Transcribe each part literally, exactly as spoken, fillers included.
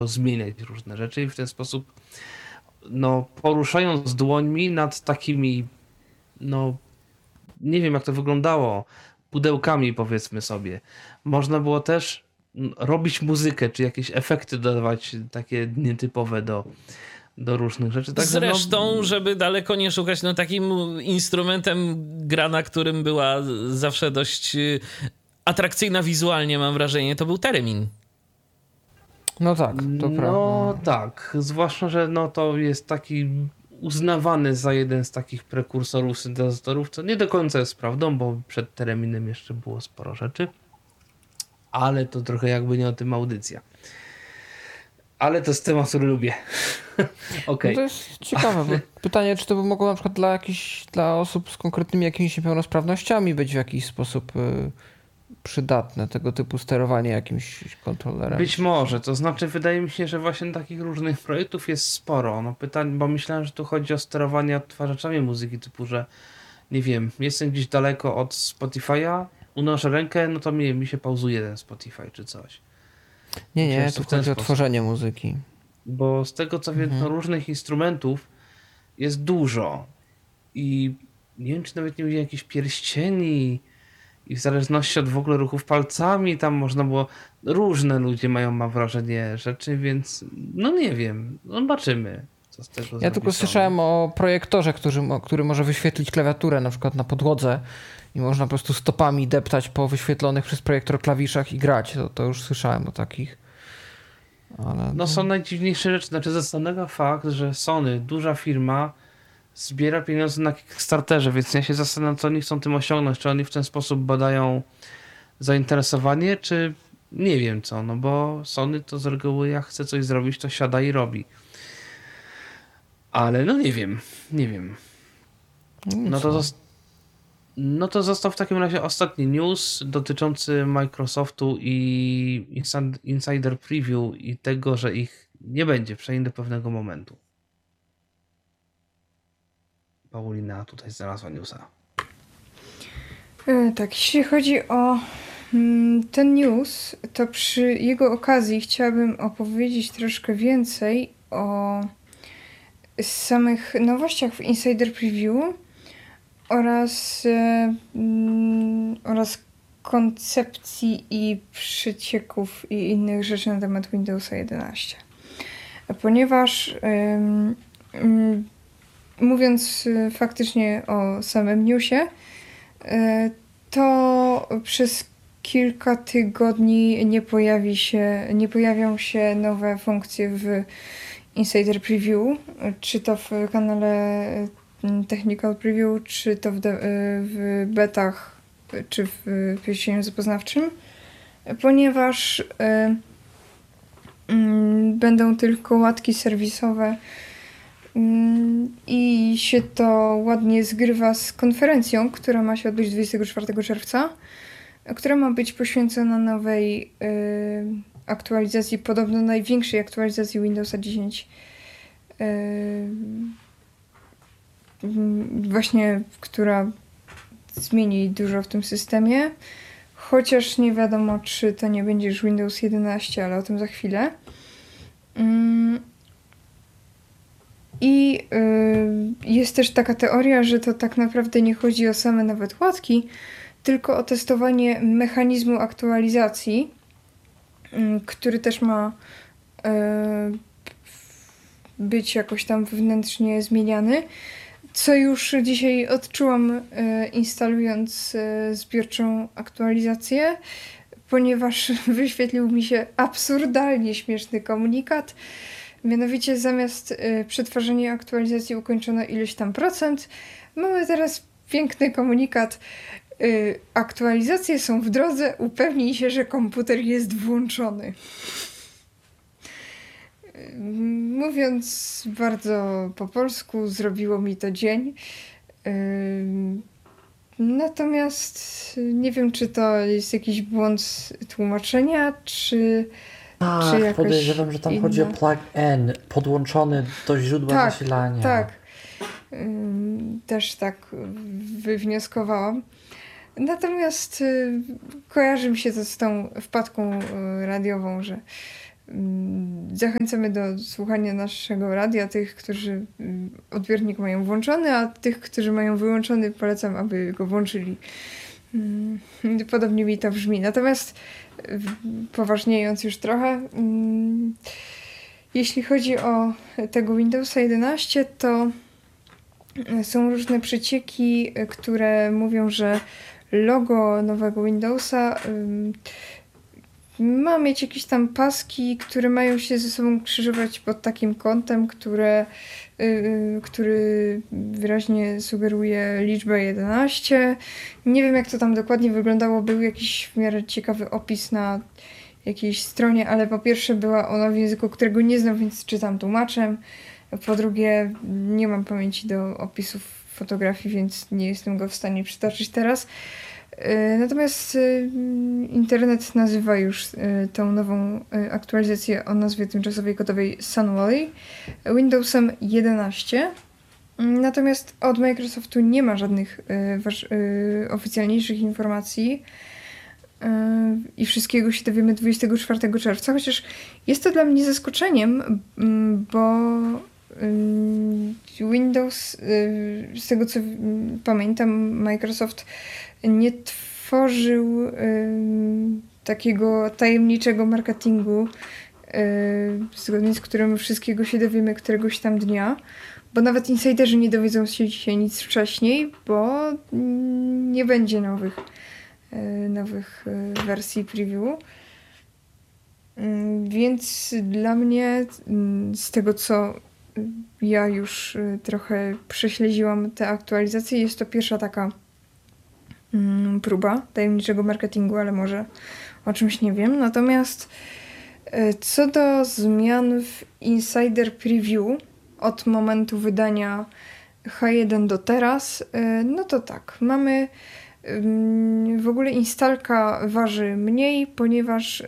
zmieniać różne rzeczy i w ten sposób no poruszając dłońmi nad takimi no nie wiem jak to wyglądało, pudełkami powiedzmy sobie. Można było też robić muzykę, czy jakieś efekty dodawać takie nietypowe do, do różnych rzeczy. Także Zresztą, no... żeby daleko nie szukać, no takim instrumentem gra, na którym była zawsze dość atrakcyjna wizualnie, mam wrażenie, to był Theremin. No tak, to no, prawda. No tak, zwłaszcza, że no to jest taki uznawany za jeden z takich prekursorów syntezatorów, co nie do końca jest prawdą, bo przed Thereminem jeszcze było sporo rzeczy, ale to trochę jakby nie o tym audycja. Ale to jest temat, który lubię. Okay. No to jest ciekawe, bo pytanie, czy to by mogło na przykład dla jakichś, dla osób z konkretnymi jakimiś niepełnosprawnościami być w jakiś sposób y, przydatne, tego typu sterowanie jakimś kontrolerem? Być może, to znaczy wydaje mi się, że właśnie takich różnych projektów jest sporo. No pytań, bo myślałem, że tu chodzi o sterowanie odtwarzaczami muzyki, typu, że nie wiem, jestem gdzieś daleko od Spotify'a, unoszę rękę, no to mi, mi się pauzuje ten Spotify czy coś. Nie, nie, Myślałem, tu chodzi o tworzenie muzyki. Bo z tego co wiem, mhm. no, różnych instrumentów jest dużo i nie wiem, czy nawet nie będzie jakichś pierścieni i w zależności od w ogóle ruchów palcami tam można było, różne ludzie mają, mam wrażenie, rzeczy, więc no nie wiem, no zobaczymy, co z tego Ja tylko słyszałem o projektorze, który, który może wyświetlić klawiaturę na przykład na podłodze i można po prostu stopami deptać po wyświetlonych przez projektor klawiszach i grać. To, to już słyszałem o takich. Ale no są najdziwniejsze rzeczy, znaczy zastanawia fakt, że Sony, duża firma, zbiera pieniądze na Kickstarterze, więc ja się zastanawiam, co oni chcą tym osiągnąć. Czy oni w ten sposób badają zainteresowanie, czy nie wiem co, no bo Sony to z reguły jak chce coś zrobić, to siada i robi. Ale no nie wiem, nie wiem. No to, zost- no to został w takim razie ostatni news dotyczący Microsoftu i Insider Preview i tego, że ich nie będzie, przynajmniej do pewnego momentu. Paulina tutaj znalazła newsa. E, tak, jeśli chodzi o mm, ten news, to przy jego okazji chciałabym opowiedzieć troszkę więcej o samych nowościach w Insider Preview oraz, e, mm, oraz koncepcji i przycieków i innych rzeczy na temat Windowsa jedenaście. Ponieważ ym, ym, mówiąc faktycznie o samym newsie, to przez kilka tygodni nie pojawi się, nie pojawią się nowe funkcje w Insider Preview, czy to w kanale Technical Preview, czy to w, de- w betach, czy w pierścieniu zapoznawczym, ponieważ y, y, będą tylko łatki serwisowe i się to ładnie zgrywa z konferencją, która ma się odbyć dwudziestego czwartego czerwca, która ma być poświęcona nowej y, aktualizacji, podobno największej aktualizacji Windowsa dziesięć. Y, właśnie, która zmieni dużo w tym systemie, chociaż nie wiadomo, czy to nie będzie już Windows jedenaście, ale o tym za chwilę. Y, I y, jest też taka teoria, że to tak naprawdę nie chodzi o same nawet łatki, tylko o testowanie mechanizmu aktualizacji, y, który też ma y, być jakoś tam wewnętrznie zmieniany, co już dzisiaj odczułam y, instalując y, zbiorczą aktualizację, ponieważ wyświetlił mi się absurdalnie śmieszny komunikat. Mianowicie zamiast y, przetwarzania aktualizacji ukończono ileś tam procent, mamy teraz piękny komunikat. Y, aktualizacje są w drodze, upewnij się, że komputer jest włączony. Y, mówiąc bardzo po polsku, zrobiło mi to dzień. Y, natomiast nie wiem, czy to jest jakiś błąd tłumaczenia, czy... Tak, podejrzewam, że tam inna. chodzi o plug-in podłączony do źródła tak, zasilania. Tak, też tak wywnioskowałam. Natomiast kojarzy mi się to z tą wpadką radiową, że Zachęcamy do słuchania naszego radia, tych, którzy odbiornik mają włączony, a tych, którzy mają wyłączony, polecam, aby go włączyli. Podobnie mi to brzmi. Natomiast poważniejąc już trochę, jeśli chodzi o tego Windowsa jedenaście, to są różne przecieki, które mówią, że logo nowego Windowsa ma mieć jakieś tam paski, które mają się ze sobą krzyżować pod takim kątem, które, yy, który wyraźnie sugeruje liczbę jedenaście. Nie wiem, jak to tam dokładnie wyglądało. Był jakiś w miarę ciekawy opis na jakiejś stronie, ale po pierwsze była ona w języku, którego nie znam, więc czytam tłumaczem. Po drugie, nie mam pamięci do opisów fotografii, więc nie jestem go w stanie przytoczyć teraz. Natomiast internet nazywa już tą nową aktualizację o nazwie tymczasowej kodowej Sun Valley Windowsem jedenaście. Natomiast od Microsoftu nie ma żadnych oficjalniejszych informacji i wszystkiego się dowiemy dwudziestego czwartego czerwca, chociaż jest to dla mnie zaskoczeniem, bo Windows, z tego co pamiętam, Microsoft nie tworzył y, takiego tajemniczego marketingu, y, zgodnie z którym wszystkiego się dowiemy któregoś tam dnia, bo nawet insiderzy nie dowiedzą się dzisiaj nic wcześniej, bo y, nie będzie nowych, y, nowych y, wersji preview. Y, więc dla mnie, y, z tego co ja już y, trochę prześledziłam te aktualizacje, jest to pierwsza taka próba tajemniczego marketingu, ale może o czymś nie wiem. Natomiast co do zmian w Insider Preview od momentu wydania H jeden do teraz, no to tak, mamy w ogóle instalka waży mniej, ponieważ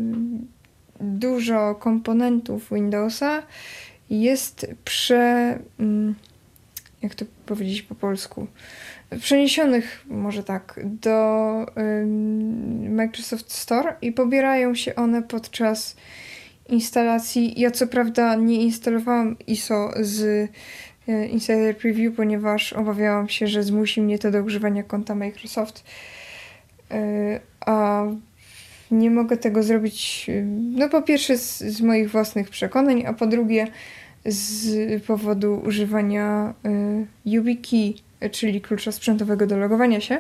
dużo komponentów Windowsa jest prze... jak to powiedzieć po polsku? Przeniesionych, może tak, do ym, Microsoft Store i pobierają się one podczas instalacji. Ja co prawda nie instalowałam I S O z y, Insider Preview, ponieważ obawiałam się, że zmusi mnie to do używania konta Microsoft, y, a nie mogę tego zrobić, y, no po pierwsze z, z moich własnych przekonań, a po drugie z powodu używania y, YubiKey, czyli klucza sprzętowego do logowania się.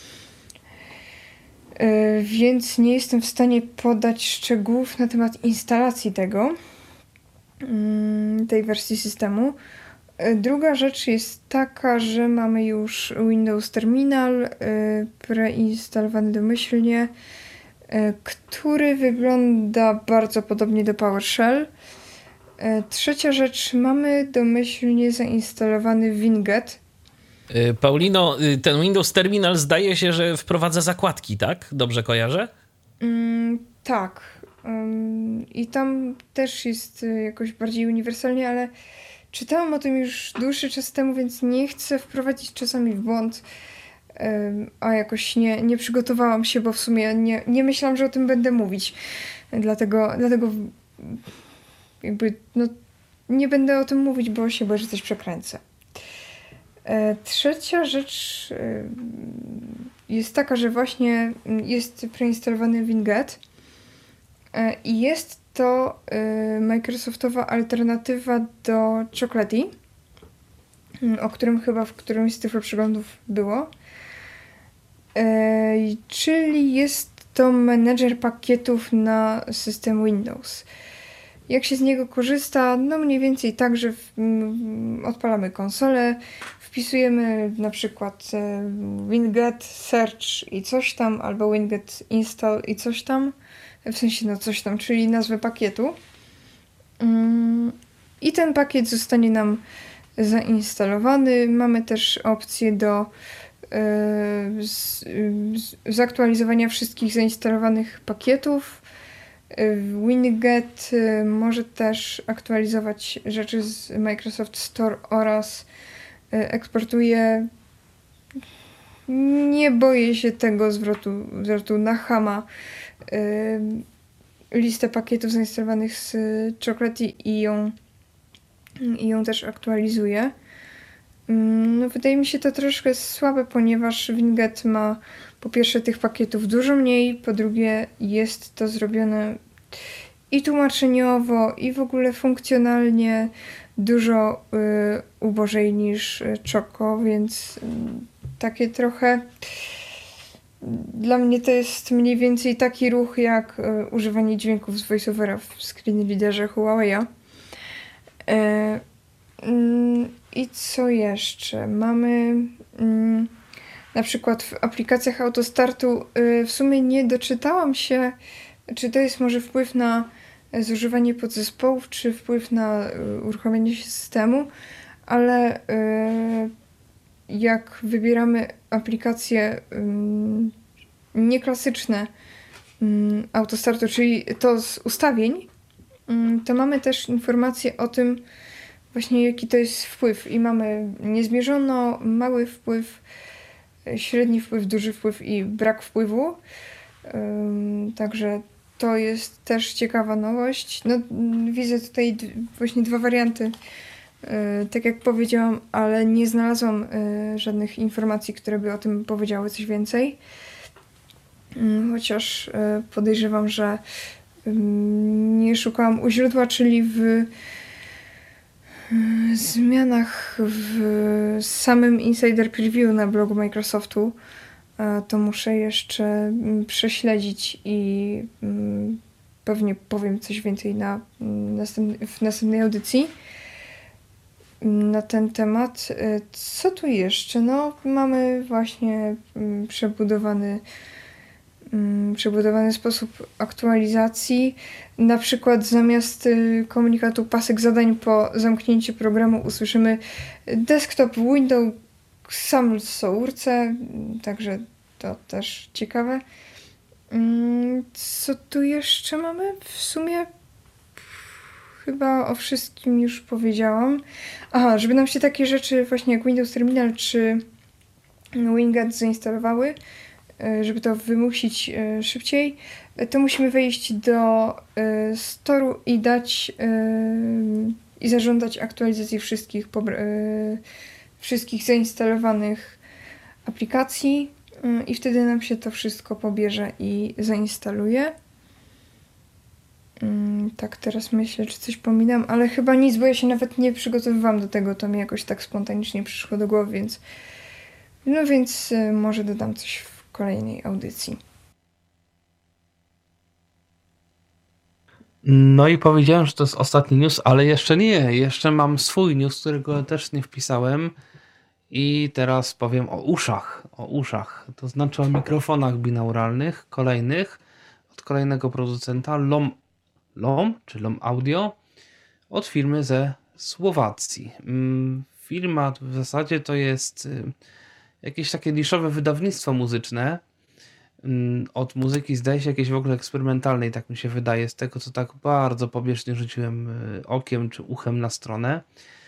Yy, więc nie jestem w stanie podać szczegółów na temat instalacji tego, yy, tej wersji systemu. Yy, druga rzecz jest taka, że mamy już Windows Terminal yy, preinstalowany domyślnie, yy, który wygląda bardzo podobnie do PowerShell. Yy, trzecia rzecz, mamy domyślnie zainstalowany Winget. Paulino, ten Windows Terminal zdaje się, że wprowadza zakładki, tak? Dobrze kojarzę? Mm, tak. Um, I tam też jest jakoś bardziej uniwersalnie, ale czytałam o tym już dłuższy czas temu, więc nie chcę wprowadzić czasami w błąd, um, a jakoś nie, nie przygotowałam się, bo w sumie nie, nie myślałam, że o tym będę mówić. Dlatego, dlatego jakby no, nie będę o tym mówić, bo się boję, że coś przekręcę. Trzecia rzecz jest taka, że właśnie jest preinstalowany Winget i jest to Microsoftowa alternatywa do Chocolatey, o którym chyba w którymś z tych przeglądów było. Czyli jest to menedżer pakietów na system Windows. Jak się z niego korzysta? No mniej więcej tak, że w, m, odpalamy konsolę, wpisujemy na przykład e, winget search i coś tam, albo winget install i coś tam, w sensie no coś tam, czyli nazwę pakietu. Ym, I ten pakiet zostanie nam zainstalowany. Mamy też opcję do e, z, z, zaktualizowania wszystkich zainstalowanych pakietów. Winget może też aktualizować rzeczy z Microsoft Store oraz eksportuje. Nie boję się tego zwrotu, zwrotu na chama. listę pakietów zainstalowanych z Chocolatey i ją, i ją też aktualizuję. No, wydaje mi się to troszkę słabe, ponieważ Winget ma po pierwsze tych pakietów dużo mniej, po drugie jest to zrobione i tłumaczeniowo, i w ogóle funkcjonalnie dużo y, ubożej niż Choco, więc y, takie trochę dla mnie to jest mniej więcej taki ruch jak y, używanie dźwięków z voiceovera w screen readerze Huawei'a. Y, y, I co jeszcze? Mamy y, na przykład w aplikacjach autostartu y, w sumie nie doczytałam się, czy to jest może wpływ na zużywanie podzespołów, czy wpływ na y, uruchomienie się systemu, ale y, jak wybieramy aplikacje y, nieklasyczne y, autostartu, czyli to z ustawień, y, to mamy też informacje o tym właśnie jaki to jest wpływ i mamy niezmierzono mały wpływ, średni wpływ, duży wpływ i brak wpływu. Y, także to jest też ciekawa nowość. No, widzę tutaj d- właśnie dwa warianty, yy, tak jak powiedziałam, ale nie znalazłam yy, żadnych informacji, które by o tym powiedziały coś więcej. Yy, chociaż yy, podejrzewam, że yy, nie szukałam u źródła, czyli w yy, zmianach w samym Insider Preview na blogu Microsoftu. To muszę jeszcze prześledzić i pewnie powiem coś więcej na następnej, w następnej audycji na ten temat. Co tu jeszcze? No, mamy właśnie przebudowany, przebudowany sposób aktualizacji. Na przykład zamiast komunikatu pasek zadań po zamknięciu programu usłyszymy desktop Windows sam source, także to też ciekawe. Co tu jeszcze mamy? W sumie chyba o wszystkim już powiedziałam. Aha, żeby nam się takie rzeczy właśnie jak Windows Terminal czy Winget zainstalowały, żeby to wymusić szybciej, to musimy wejść do storu i dać i zażądać aktualizacji wszystkich pobra- wszystkich zainstalowanych aplikacji i wtedy nam się to wszystko pobierze i zainstaluje. Tak teraz myślę, czy coś pominam, ale chyba nic, bo ja się nawet nie przygotowywałam do tego, to mi jakoś tak spontanicznie przyszło do głowy, więc no więc może dodam coś w kolejnej audycji. No i powiedziałem, że to jest ostatni news, ale jeszcze nie. Jeszcze mam swój news, którego też nie wpisałem. I teraz powiem o uszach. O uszach. To znaczy o mikrofonach binauralnych, kolejnych, od kolejnego producenta Lom, Lom czy Lom Audio, od firmy ze Słowacji. Firma w zasadzie to jest jakieś takie niszowe wydawnictwo muzyczne. Od muzyki zdaje się jakieś w ogóle eksperymentalnej, tak mi się wydaje, z tego co tak bardzo pobieżnie rzuciłem okiem czy uchem na stronę.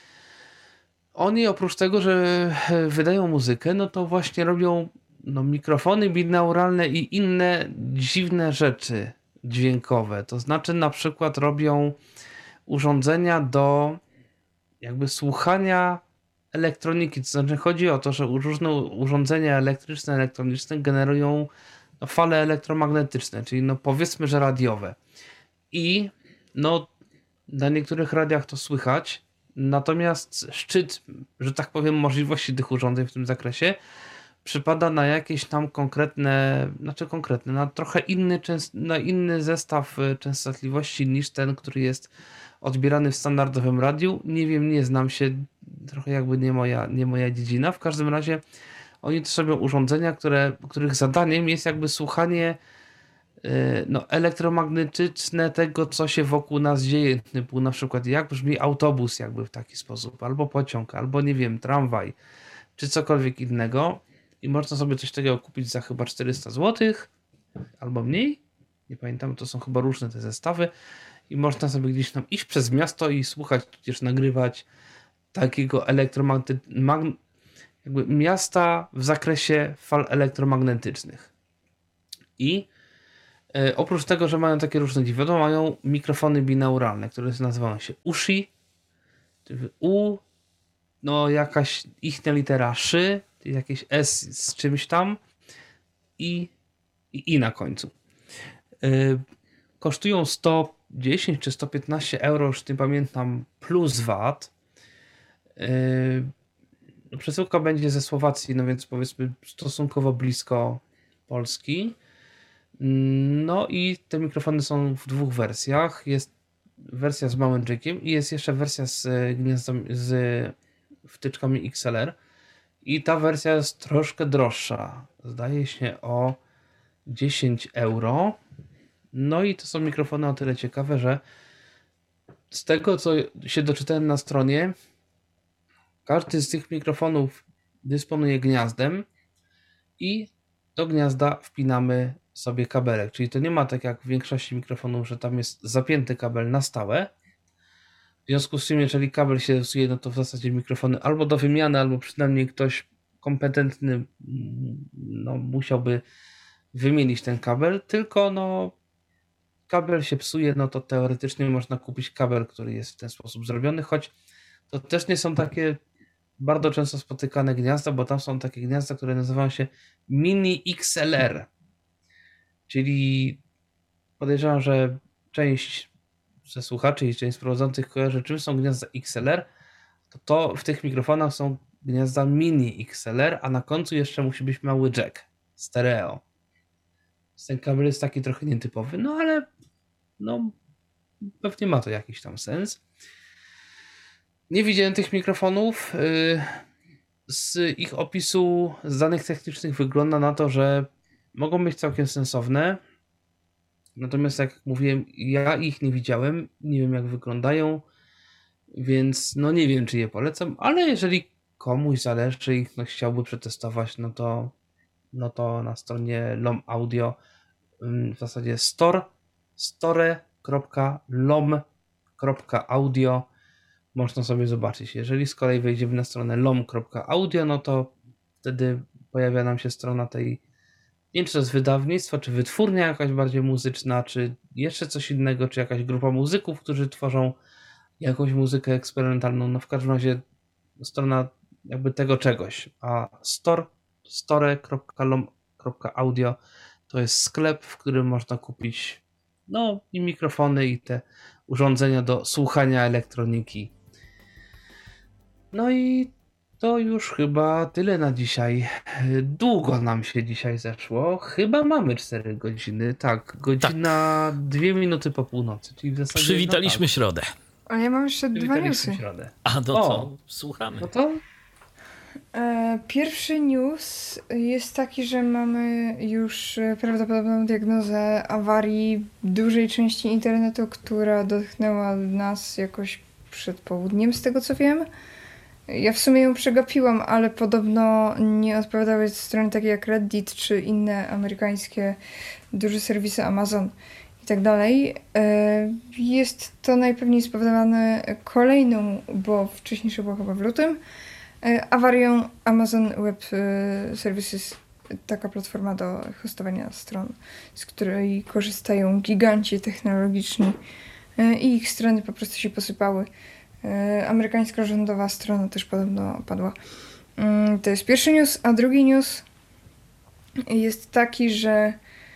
Oni oprócz tego, że wydają muzykę, no to właśnie robią no, mikrofony binauralne i inne dziwne rzeczy dźwiękowe. To znaczy na przykład robią urządzenia do jakby słuchania elektroniki. To znaczy chodzi o to, że różne urządzenia elektryczne, elektroniczne generują no, fale elektromagnetyczne, czyli no powiedzmy, że radiowe. I no na niektórych radiach to słychać, natomiast szczyt, że tak powiem, możliwości tych urządzeń w tym zakresie przypada na jakieś tam konkretne, znaczy konkretne, na trochę inny, na inny zestaw częstotliwości niż ten, który jest odbierany w standardowym radiu. Nie wiem, nie znam się, trochę jakby nie moja, nie moja dziedzina. W każdym razie oni też robią urządzenia, które, których zadaniem jest jakby słuchanie no, elektromagnetyczne tego, co się wokół nas dzieje, typu na przykład jak brzmi autobus jakby w taki sposób, albo pociąg, albo nie wiem, tramwaj, czy cokolwiek innego. I można sobie coś takiego kupić za chyba czterysta złotych, albo mniej, nie pamiętam, to są chyba różne te zestawy i można sobie gdzieś tam iść przez miasto i słuchać, tudzież nagrywać takiego elektromagnetycznego, mag... jakby miasta w zakresie fal elektromagnetycznych. I E, oprócz tego, że mają takie różne dziwadła, mają mikrofony binauralne, które nazywają się ushi, U, no jakaś ichnia litera szy, jakieś S z czymś tam i, i, i na końcu. Yy, kosztują sto dziesięć czy sto piętnaście euro, już nie pamiętam, plus V A T. Yy, przesyłka będzie ze Słowacji, no więc powiedzmy stosunkowo blisko Polski. No i te mikrofony są w dwóch wersjach. Jest wersja z małym jackiem i jest jeszcze wersja z gniazdem, z wtyczkami X L R. I ta wersja jest troszkę droższa. Zdaje się o dziesięć euro. No i to są mikrofony o tyle ciekawe, że z tego, co się doczytałem na stronie, każdy z tych mikrofonów dysponuje gniazdem i do gniazda wpinamy sobie kabelek. Czyli to nie ma tak jak w większości mikrofonów, że tam jest zapięty kabel na stałe. W związku z tym, jeżeli kabel się zepsuje, no to w zasadzie mikrofony albo do wymiany, albo przynajmniej ktoś kompetentny no, musiałby wymienić ten kabel, tylko no kabel się psuje, no to teoretycznie można kupić kabel, który jest w ten sposób zrobiony, choć to też nie są takie bardzo często spotykane gniazda, bo tam są takie gniazda, które nazywają się Mini X L R. Czyli podejrzewam, że część ze słuchaczy i część z prowadzących kojarzy, czym są gniazda X L R, to, to w tych mikrofonach są gniazda Mini X L R, a na końcu jeszcze musi być mały jack stereo. Ten kabel jest taki trochę nietypowy, no ale no pewnie ma to jakiś tam sens. Nie widziałem tych mikrofonów. Z ich opisu, z danych technicznych wygląda na to, że mogą być całkiem sensowne. Natomiast jak mówiłem, ja ich nie widziałem, nie wiem jak wyglądają, więc no nie wiem, czy je polecam, ale jeżeli komuś zależy i no, chciałby przetestować, no to, no to na stronie Lom Audio w zasadzie store, store kropka lom kropka audio można sobie zobaczyć. Jeżeli z kolei wejdziemy na stronę lom kropka audio, no to wtedy pojawia nam się strona tej, nie wiem czy to jest wydawnictwo, czy wytwórnia jakaś bardziej muzyczna, czy jeszcze coś innego, czy jakaś grupa muzyków, którzy tworzą jakąś muzykę eksperymentalną. No w każdym razie strona jakby tego czegoś. A store, store kropka lom kropka audio to jest sklep, w którym można kupić no i mikrofony, i te urządzenia do słuchania elektroniki. No i to już chyba tyle na dzisiaj. Długo nam się dzisiaj zeszło. Chyba mamy cztery godziny. Tak, godzina dwie minuty po północy. Czyli w zasadzie, przywitaliśmy no tak. środę. Ale ja mam jeszcze dwa newsy. Środę. A no O, to słuchamy. No to E, pierwszy news jest taki, że mamy już e, prawdopodobną diagnozę awarii dużej części internetu, która dotknęła nas jakoś przed południem, z tego co wiem. Ja w sumie ją przegapiłam, ale podobno nie odpowiadały strony takie jak Reddit czy inne amerykańskie duże serwisy Amazon i tak dalej. E, jest to najpewniej spowodowane kolejną, bo wcześniejsza była chyba w lutym, awarią Amazon Web Services, taka platforma do hostowania stron, z której korzystają giganci technologiczni i ich strony po prostu się posypały. Amerykańska rządowa strona też podobno padła. To jest pierwszy news, a drugi news jest taki, że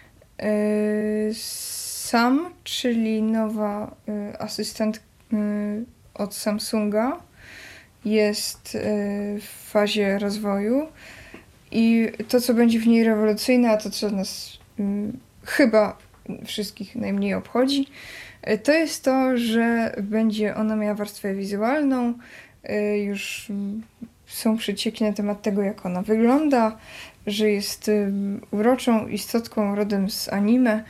Sam, czyli nowa asystent od Samsunga, jest w fazie rozwoju i to, co będzie w niej rewolucyjne, a to, co nas hmm, chyba wszystkich najmniej obchodzi, to jest to, że będzie ona miała warstwę wizualną. Już są przecieki na temat tego, jak ona wygląda, że jest uroczą istotką rodem z anime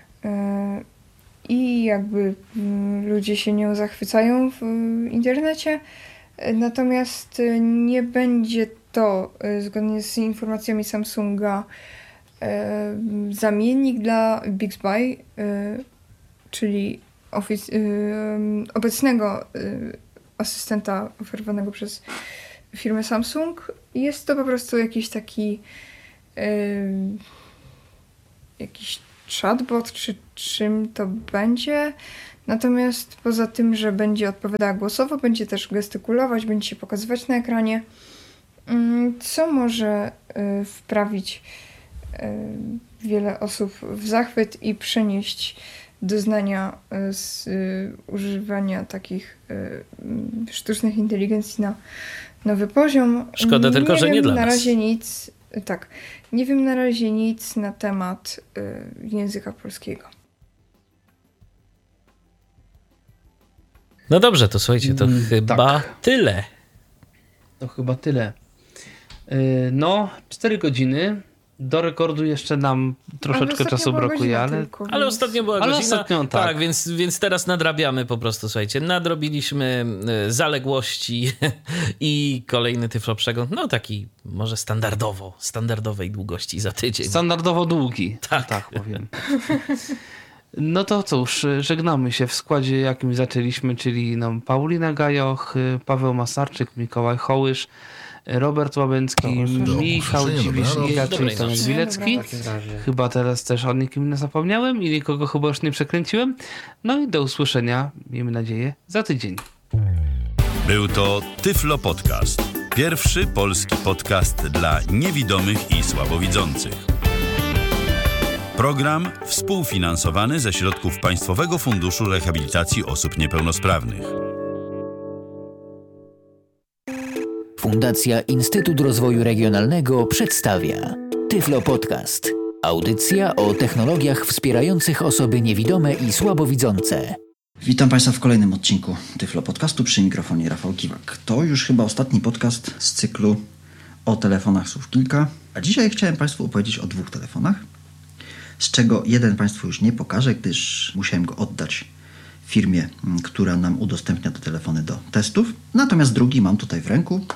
i jakby ludzie się nią zachwycają w internecie. Natomiast nie będzie to, zgodnie z informacjami Samsunga, zamiennik dla Bixby, czyli ofic- obecnego asystenta oferowanego przez firmę Samsung. Jest to po prostu jakiś taki jakiś chatbot, czy czym to będzie. Natomiast poza tym, że będzie odpowiadała głosowo, będzie też gestykulować, będzie się pokazywać na ekranie, co może y, wprawić y, wiele osób w zachwyt i przenieść doznania y, z y, używania takich y, sztucznych inteligencji na nowy poziom. Szkoda tylko, nie że wiem nie dla na nas. razie nic, tak, nie wiem na razie nic na temat y, języka polskiego. No dobrze, to słuchajcie, to Mm, chyba tak. tyle. To chyba tyle. Yy, No, cztery godziny. Do rekordu jeszcze nam Ale troszeczkę ostatnio czasu była brakuje, godzina ale tylko, Ale więc- ostatnio była Ale godzina. ostatnio tak. tak, więc, więc teraz nadrabiamy po prostu, słuchajcie. Nadrobiliśmy y, zaległości i kolejny Tyflo Przegląd, no taki może standardowo, standardowej długości za tydzień. standardowo długi. Tak. Tak powiem. No to cóż, żegnamy się w składzie, jakim zaczęliśmy, czyli no, Paulina Gajoch, Paweł Masarczyk, Mikołaj Hołysz, Robert Łabęcki, Dobra, Michał słyszenia, Dziwisz dobranoc. i Jacek Dobrej Tomek nocy. Wilecki. W takim razie. Chyba teraz też o nikim nie zapomniałem i nikogo chyba już nie przekręciłem. No i do usłyszenia, miejmy nadzieję, za tydzień. Był to Tyflo Podcast. Pierwszy polski podcast dla niewidomych i słabowidzących. Program współfinansowany ze środków Państwowego Funduszu Rehabilitacji Osób Niepełnosprawnych. Fundacja Instytut Rozwoju Regionalnego przedstawia Tyflo Podcast. Audycja o technologiach wspierających osoby niewidome i słabowidzące. Witam Państwa w kolejnym odcinku Tyflo Podcastu, przy mikrofonie Rafał Kiwak. To już chyba ostatni podcast z cyklu o telefonach słów kilka, a dzisiaj chciałem Państwu opowiedzieć o dwóch telefonach, z czego jeden Państwu już nie pokażę, gdyż musiałem go oddać firmie, która nam udostępnia te telefony do testów. Natomiast drugi mam tutaj w ręku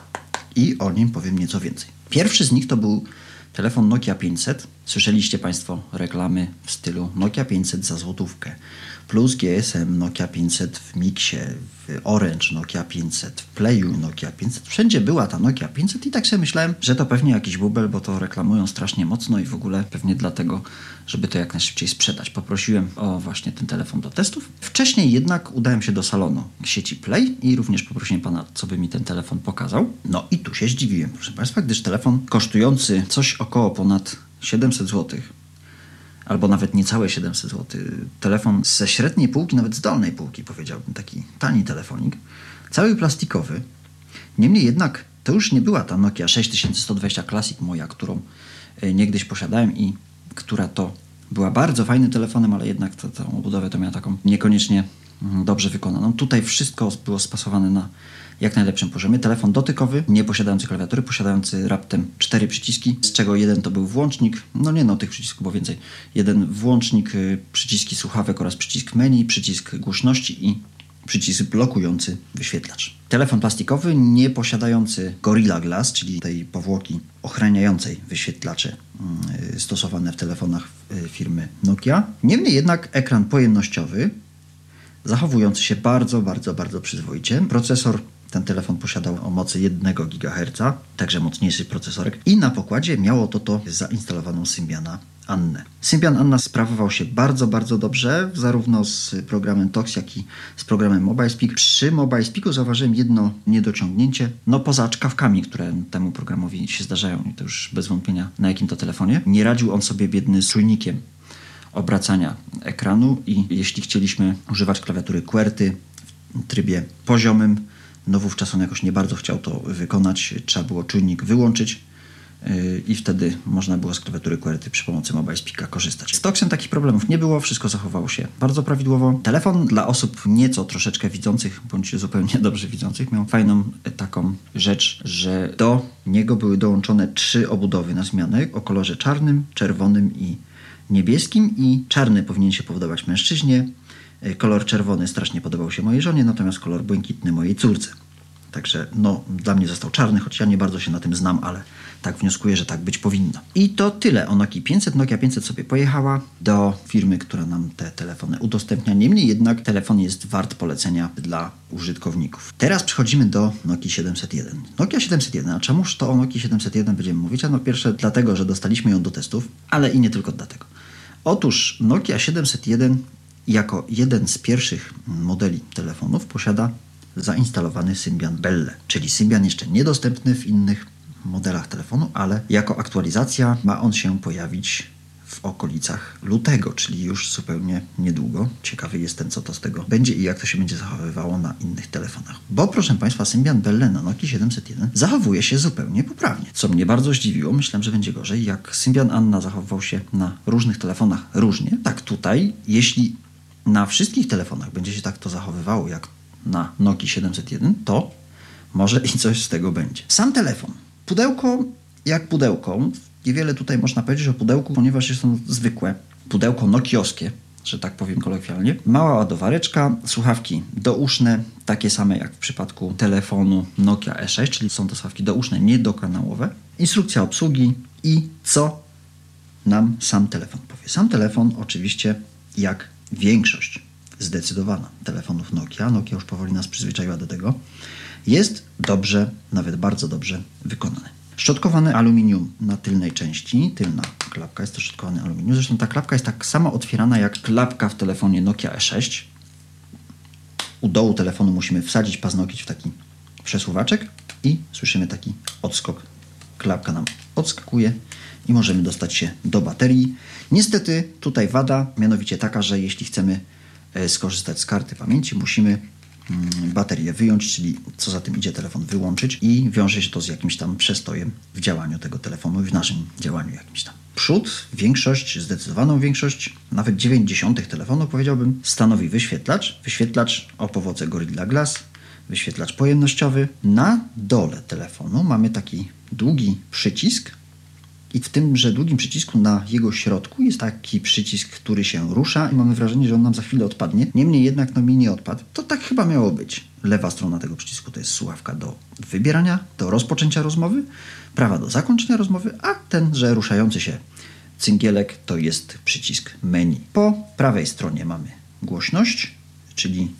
i o nim powiem nieco więcej. Pierwszy z nich to był telefon Nokia pięćset. Słyszeliście Państwo reklamy w stylu Nokia pięćset za złotówkę. Plus G S M Nokia pięćset w Mixie, w Orange Nokia pięćset, w Playu Nokia pięćset. Wszędzie była ta Nokia pięćset i tak sobie myślałem, że to pewnie jakiś bubel, bo to reklamują strasznie mocno i w ogóle pewnie dlatego, żeby to jak najszybciej sprzedać. Poprosiłem o właśnie ten telefon do testów. Wcześniej jednak udałem się do salonu sieci Play i również poprosiłem pana, co by mi ten telefon pokazał. No i tu się zdziwiłem, proszę Państwa, gdyż telefon kosztujący coś około ponad siedemset złotych, albo nawet niecałe siedemset złotych. Telefon ze średniej półki, nawet z dolnej półki, powiedziałbym, taki tani telefonik. Cały plastikowy. Niemniej jednak to już nie była ta Nokia sześć tysięcy sto dwadzieścia Classic moja, którą y, niegdyś posiadałem i która to była bardzo fajnym telefonem, ale jednak to, tą obudowę to miała taką niekoniecznie mm, dobrze wykonaną. Tutaj wszystko było spasowane na jak najlepszym poziomie. Telefon dotykowy, nie posiadający klawiatury, posiadający raptem cztery przyciski, z czego jeden to był włącznik, no nie no, tych przycisków było więcej. Jeden włącznik, y, przyciski słuchawek oraz przycisk menu, przycisk głośności i przycisk blokujący wyświetlacz. Telefon plastikowy, nie posiadający Gorilla Glass, czyli tej powłoki ochraniającej wyświetlacze y, stosowane w telefonach y, firmy Nokia. Niemniej jednak ekran pojemnościowy, zachowujący się bardzo, bardzo, bardzo przyzwoicie. Procesor, ten telefon posiadał o mocy jednego gigaherca, także mocniejszy procesorek i na pokładzie miało to to zainstalowaną Symbiana Annę. Symbian Anna sprawował się bardzo, bardzo dobrze, zarówno z programem Tox, jak i z programem MobileSpeak. Przy MobileSpeaku zauważyłem jedno niedociągnięcie, no poza czkawkami, które temu programowi się zdarzają i to już bez wątpienia na jakim to telefonie. Nie radził on sobie biedny z czujnikiem obracania ekranu i jeśli chcieliśmy używać klawiatury QWERTY w trybie poziomym, no wówczas on jakoś nie bardzo chciał to wykonać. Trzeba było czujnik wyłączyć yy, i wtedy można było z klawiatury QWERTY przy pomocy MobileSpeaka korzystać. Z Toxem takich problemów nie było, wszystko zachowało się bardzo prawidłowo. Telefon dla osób nieco troszeczkę widzących, bądź zupełnie dobrze widzących, miał fajną taką rzecz, że do niego były dołączone trzy obudowy na zmianę o kolorze czarnym, czerwonym i niebieskim i czarny powinien się podobać mężczyźnie, kolor czerwony strasznie podobał się mojej żonie, natomiast kolor błękitny mojej córce. Także no, dla mnie został czarny, choć ja nie bardzo się na tym znam, ale tak wnioskuję, że tak być powinno. I to tyle o Nokii pięćset. Nokia pięćset sobie pojechała do firmy, która nam te telefony udostępnia. Niemniej jednak telefon jest wart polecenia dla użytkowników. Teraz przechodzimy do Nokii siedemset jeden. Nokia siedemset jeden, a czemuż to o Nokii siedemset jeden będziemy mówić? A no pierwsze dlatego, że dostaliśmy ją do testów, ale i nie tylko dlatego. Otóż Nokia siedemset jeden jako jeden z pierwszych modeli telefonów posiada zainstalowany Symbian Belle, czyli Symbian jeszcze niedostępny w innych modelach telefonu, ale jako aktualizacja ma on się pojawić w okolicach lutego, czyli już zupełnie niedługo. Ciekawy jestem, co to z tego będzie i jak to się będzie zachowywało na innych telefonach. Bo proszę Państwa, Symbian Belle na Nokii siedemset jeden zachowuje się zupełnie poprawnie, co mnie bardzo zdziwiło. Myślałem, że będzie gorzej. Jak Symbian Anna zachowywał się na różnych telefonach różnie, tak tutaj, jeśli na wszystkich telefonach będzie się tak to zachowywało, jak na Nokii siedemset jeden, to może i coś z tego będzie. Sam telefon. Pudełko jak pudełko. Niewiele tutaj można powiedzieć o pudełku, ponieważ jest ono zwykłe. Pudełko nokiowskie, że tak powiem kolokwialnie. Mała ładowareczka, słuchawki douszne, takie same jak w przypadku telefonu Nokia E sześć, czyli są to słuchawki douszne, niedokanałowe. Instrukcja obsługi i co nam sam telefon powie. Sam telefon oczywiście jak większość zdecydowana telefonów Nokia, Nokia już powoli nas przyzwyczaiła do tego, jest dobrze, nawet bardzo dobrze wykonany. Szczotkowane aluminium na tylnej części, tylna klapka jest to szczotkowane aluminium, zresztą ta klapka jest tak samo otwierana jak klapka w telefonie Nokia E sześć. U dołu telefonu musimy wsadzić paznokieć w taki przesuwaczek i słyszymy taki odskok. Klapka nam odskakuje i możemy dostać się do baterii. Niestety tutaj wada, mianowicie taka, że jeśli chcemy skorzystać z karty pamięci, musimy baterię wyjąć, czyli co za tym idzie telefon wyłączyć i wiąże się to z jakimś tam przestojem w działaniu tego telefonu i w naszym działaniu jakimś tam. Przód, większość, zdecydowaną większość, nawet dziewięćdziesiątych telefonów powiedziałbym, stanowi wyświetlacz. Wyświetlacz o powodze Gorilla Glass, wyświetlacz pojemnościowy. Na dole telefonu mamy taki długi przycisk i w tymże długim przycisku na jego środku jest taki przycisk, który się rusza i mamy wrażenie, że on nam za chwilę odpadnie. Niemniej jednak no mi nie odpadł. To tak chyba miało być. Lewa strona tego przycisku to jest słuchawka do wybierania, do rozpoczęcia rozmowy, prawa do zakończenia rozmowy, a tenże ruszający się cyngielek to jest przycisk menu. Po prawej stronie mamy głośność, czyli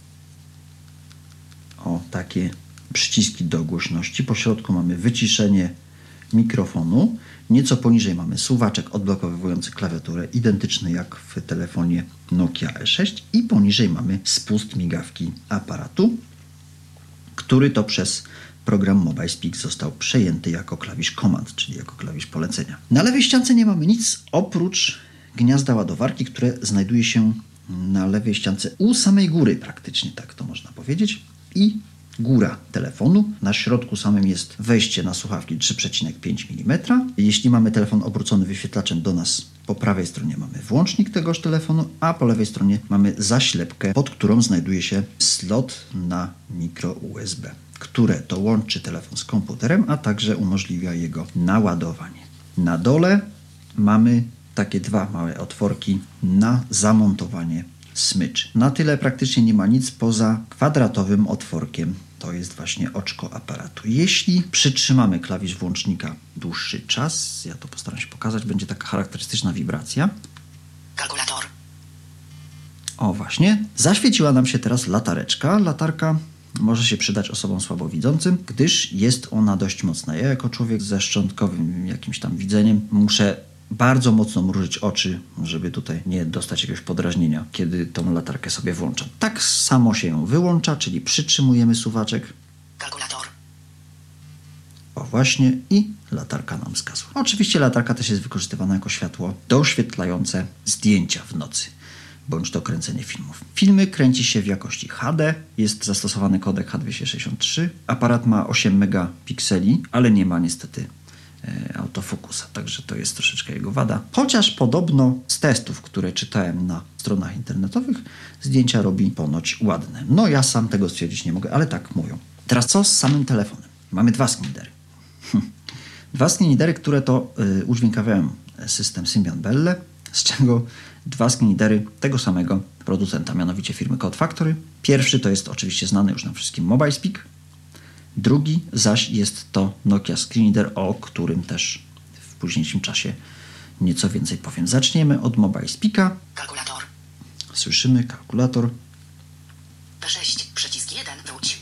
o takie przyciski do głośności. Po środku mamy wyciszenie mikrofonu. Nieco poniżej mamy suwaczek odblokowujący klawiaturę, identyczny jak w telefonie Nokia E sześć i poniżej mamy spust migawki aparatu, który to przez program Mobile Speak został przejęty jako klawisz command, czyli jako klawisz polecenia. Na lewej ściance nie mamy nic oprócz gniazda ładowarki, które znajduje się na lewej ściance u samej góry praktycznie, tak to można powiedzieć, i góra telefonu. Na środku samym jest wejście na słuchawki trzy przecinek pięć milimetra. Jeśli mamy telefon obrócony wyświetlaczem do nas, po prawej stronie mamy włącznik tegoż telefonu, a po lewej stronie mamy zaślepkę, pod którą znajduje się slot na mikro U S B, które to łączy telefon z komputerem, a także umożliwia jego naładowanie. Na dole mamy takie dwa małe otworki na zamontowanie smyczy. Na tyle praktycznie nie ma nic poza kwadratowym otworkiem. To jest właśnie oczko aparatu. Jeśli przytrzymamy klawisz włącznika dłuższy czas, ja to postaram się pokazać, będzie taka charakterystyczna wibracja. Kalkulator. O właśnie, zaświeciła nam się teraz latareczka. Latarka może się przydać osobom słabowidzącym, gdyż jest ona dość mocna. Ja jako człowiek ze szczątkowym jakimś tam widzeniem muszę bardzo mocno mrużyć oczy, żeby tutaj nie dostać jakiegoś podrażnienia, kiedy tą latarkę sobie włączam. Tak samo się ją wyłącza, czyli przytrzymujemy suwaczek. Kalkulator. O właśnie, i latarka nam zgasła. Oczywiście latarka też jest wykorzystywana jako światło doświetlające zdjęcia w nocy, bądź to kręcenie filmów. Filmy kręci się w jakości H D, jest zastosowany kodek H dwieście sześćdziesiąt trzy. Aparat ma osiem megapikseli, ale nie ma niestety autofokusa, także to jest troszeczkę jego wada. Chociaż podobno z testów, które czytałem na stronach internetowych, zdjęcia robi ponoć ładne. No ja sam tego stwierdzić nie mogę, ale tak mówią. Teraz co z samym telefonem? Mamy dwa skinidery. Dwa skinidery, które to y, udźwiękawiają system Symbian Belle, z czego dwa skinidery tego samego producenta, mianowicie firmy Code Factory. Pierwszy to jest oczywiście znany już nam wszystkim Mobile Speak. Drugi zaś jest to Nokia Screenreader, o którym też w późniejszym czasie nieco więcej powiem. Zaczniemy od Mobile Speaka. Kalkulator. Słyszymy kalkulator. P sześć, przycisk jeden, wróć, przycisk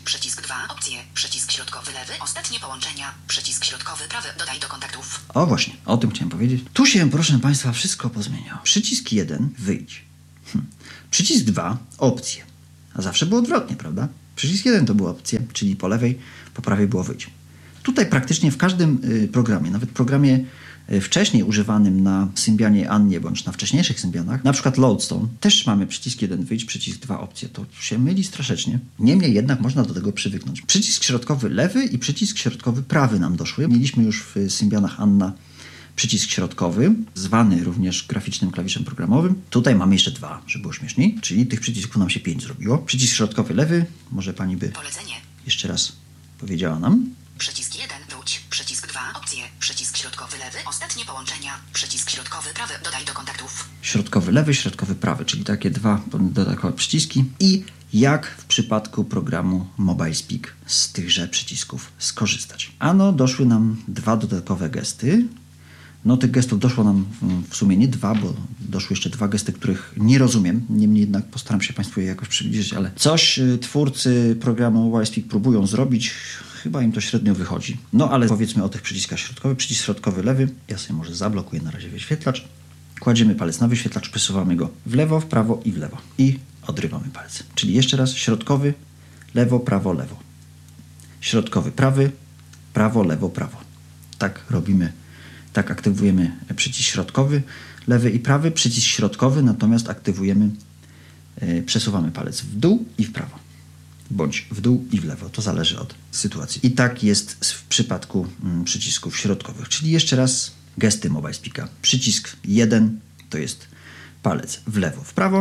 dwa. Opcje. Przycisk środkowy lewy. Ostatnie połączenia. Przycisk środkowy prawy. Dodaj do kontaktów. O właśnie, o tym chciałem powiedzieć. Tu się, proszę Państwa, wszystko pozmieniało. Przycisk jeden, wyjdź. Hm. Przycisk dwa, opcje. A zawsze było odwrotnie, prawda? Przycisk jeden to były opcje, czyli po lewej, po prawej było wyjdź. Tutaj praktycznie w każdym y, programie, nawet programie y, wcześniej używanym na Symbianie Annie, bądź na wcześniejszych Symbianach, na przykład Lodestone, też mamy przycisk jeden wyjdź, przycisk dwa opcje. To się myli strasznie. Niemniej jednak można do tego przywyknąć. Przycisk środkowy lewy i przycisk środkowy prawy nam doszły. Mieliśmy już w Symbianach Anna przycisk środkowy, zwany również graficznym klawiszem programowym. Tutaj mamy jeszcze dwa, żeby było śmieszniej, czyli tych przycisków nam się pięć zrobiło. Przycisk środkowy lewy, może pani by Polecenie. jeszcze raz powiedziała nam. Przycisk jeden. Wróć. Przycisk dwa. Opcje. Przycisk środkowy lewy. Ostatnie połączenia. Przycisk środkowy prawy. Dodaj do kontaktów. Środkowy lewy, środkowy prawy, czyli takie dwa dodatkowe przyciski. I jak w przypadku programu MobileSpeak z tychże przycisków skorzystać. Ano, doszły nam dwa dodatkowe gesty. No tych gestów doszło nam w sumie nie dwa, bo doszły jeszcze dwa gesty, których nie rozumiem. Niemniej jednak postaram się Państwu je jakoś przybliżyć, ale coś twórcy programu MobileSpeak próbują zrobić. Chyba im to średnio wychodzi. No ale powiedzmy o tych przyciskach środkowych. Przycisk środkowy lewy. Ja sobie może zablokuję na razie wyświetlacz. Kładziemy palec na wyświetlacz, przesuwamy go w lewo, w prawo i w lewo. I odrywamy palec. Czyli jeszcze raz środkowy, lewo, prawo, lewo. Środkowy prawy, prawo, lewo, prawo. Tak robimy. Tak aktywujemy przycisk środkowy, lewy i prawy. Przycisk środkowy natomiast aktywujemy, yy, przesuwamy palec w dół i w prawo. Bądź w dół i w lewo. To zależy od sytuacji. I tak jest w przypadku mm, przycisków środkowych. Czyli jeszcze raz gesty MobileSpeaka. Przycisk jeden to jest palec w lewo, w prawo.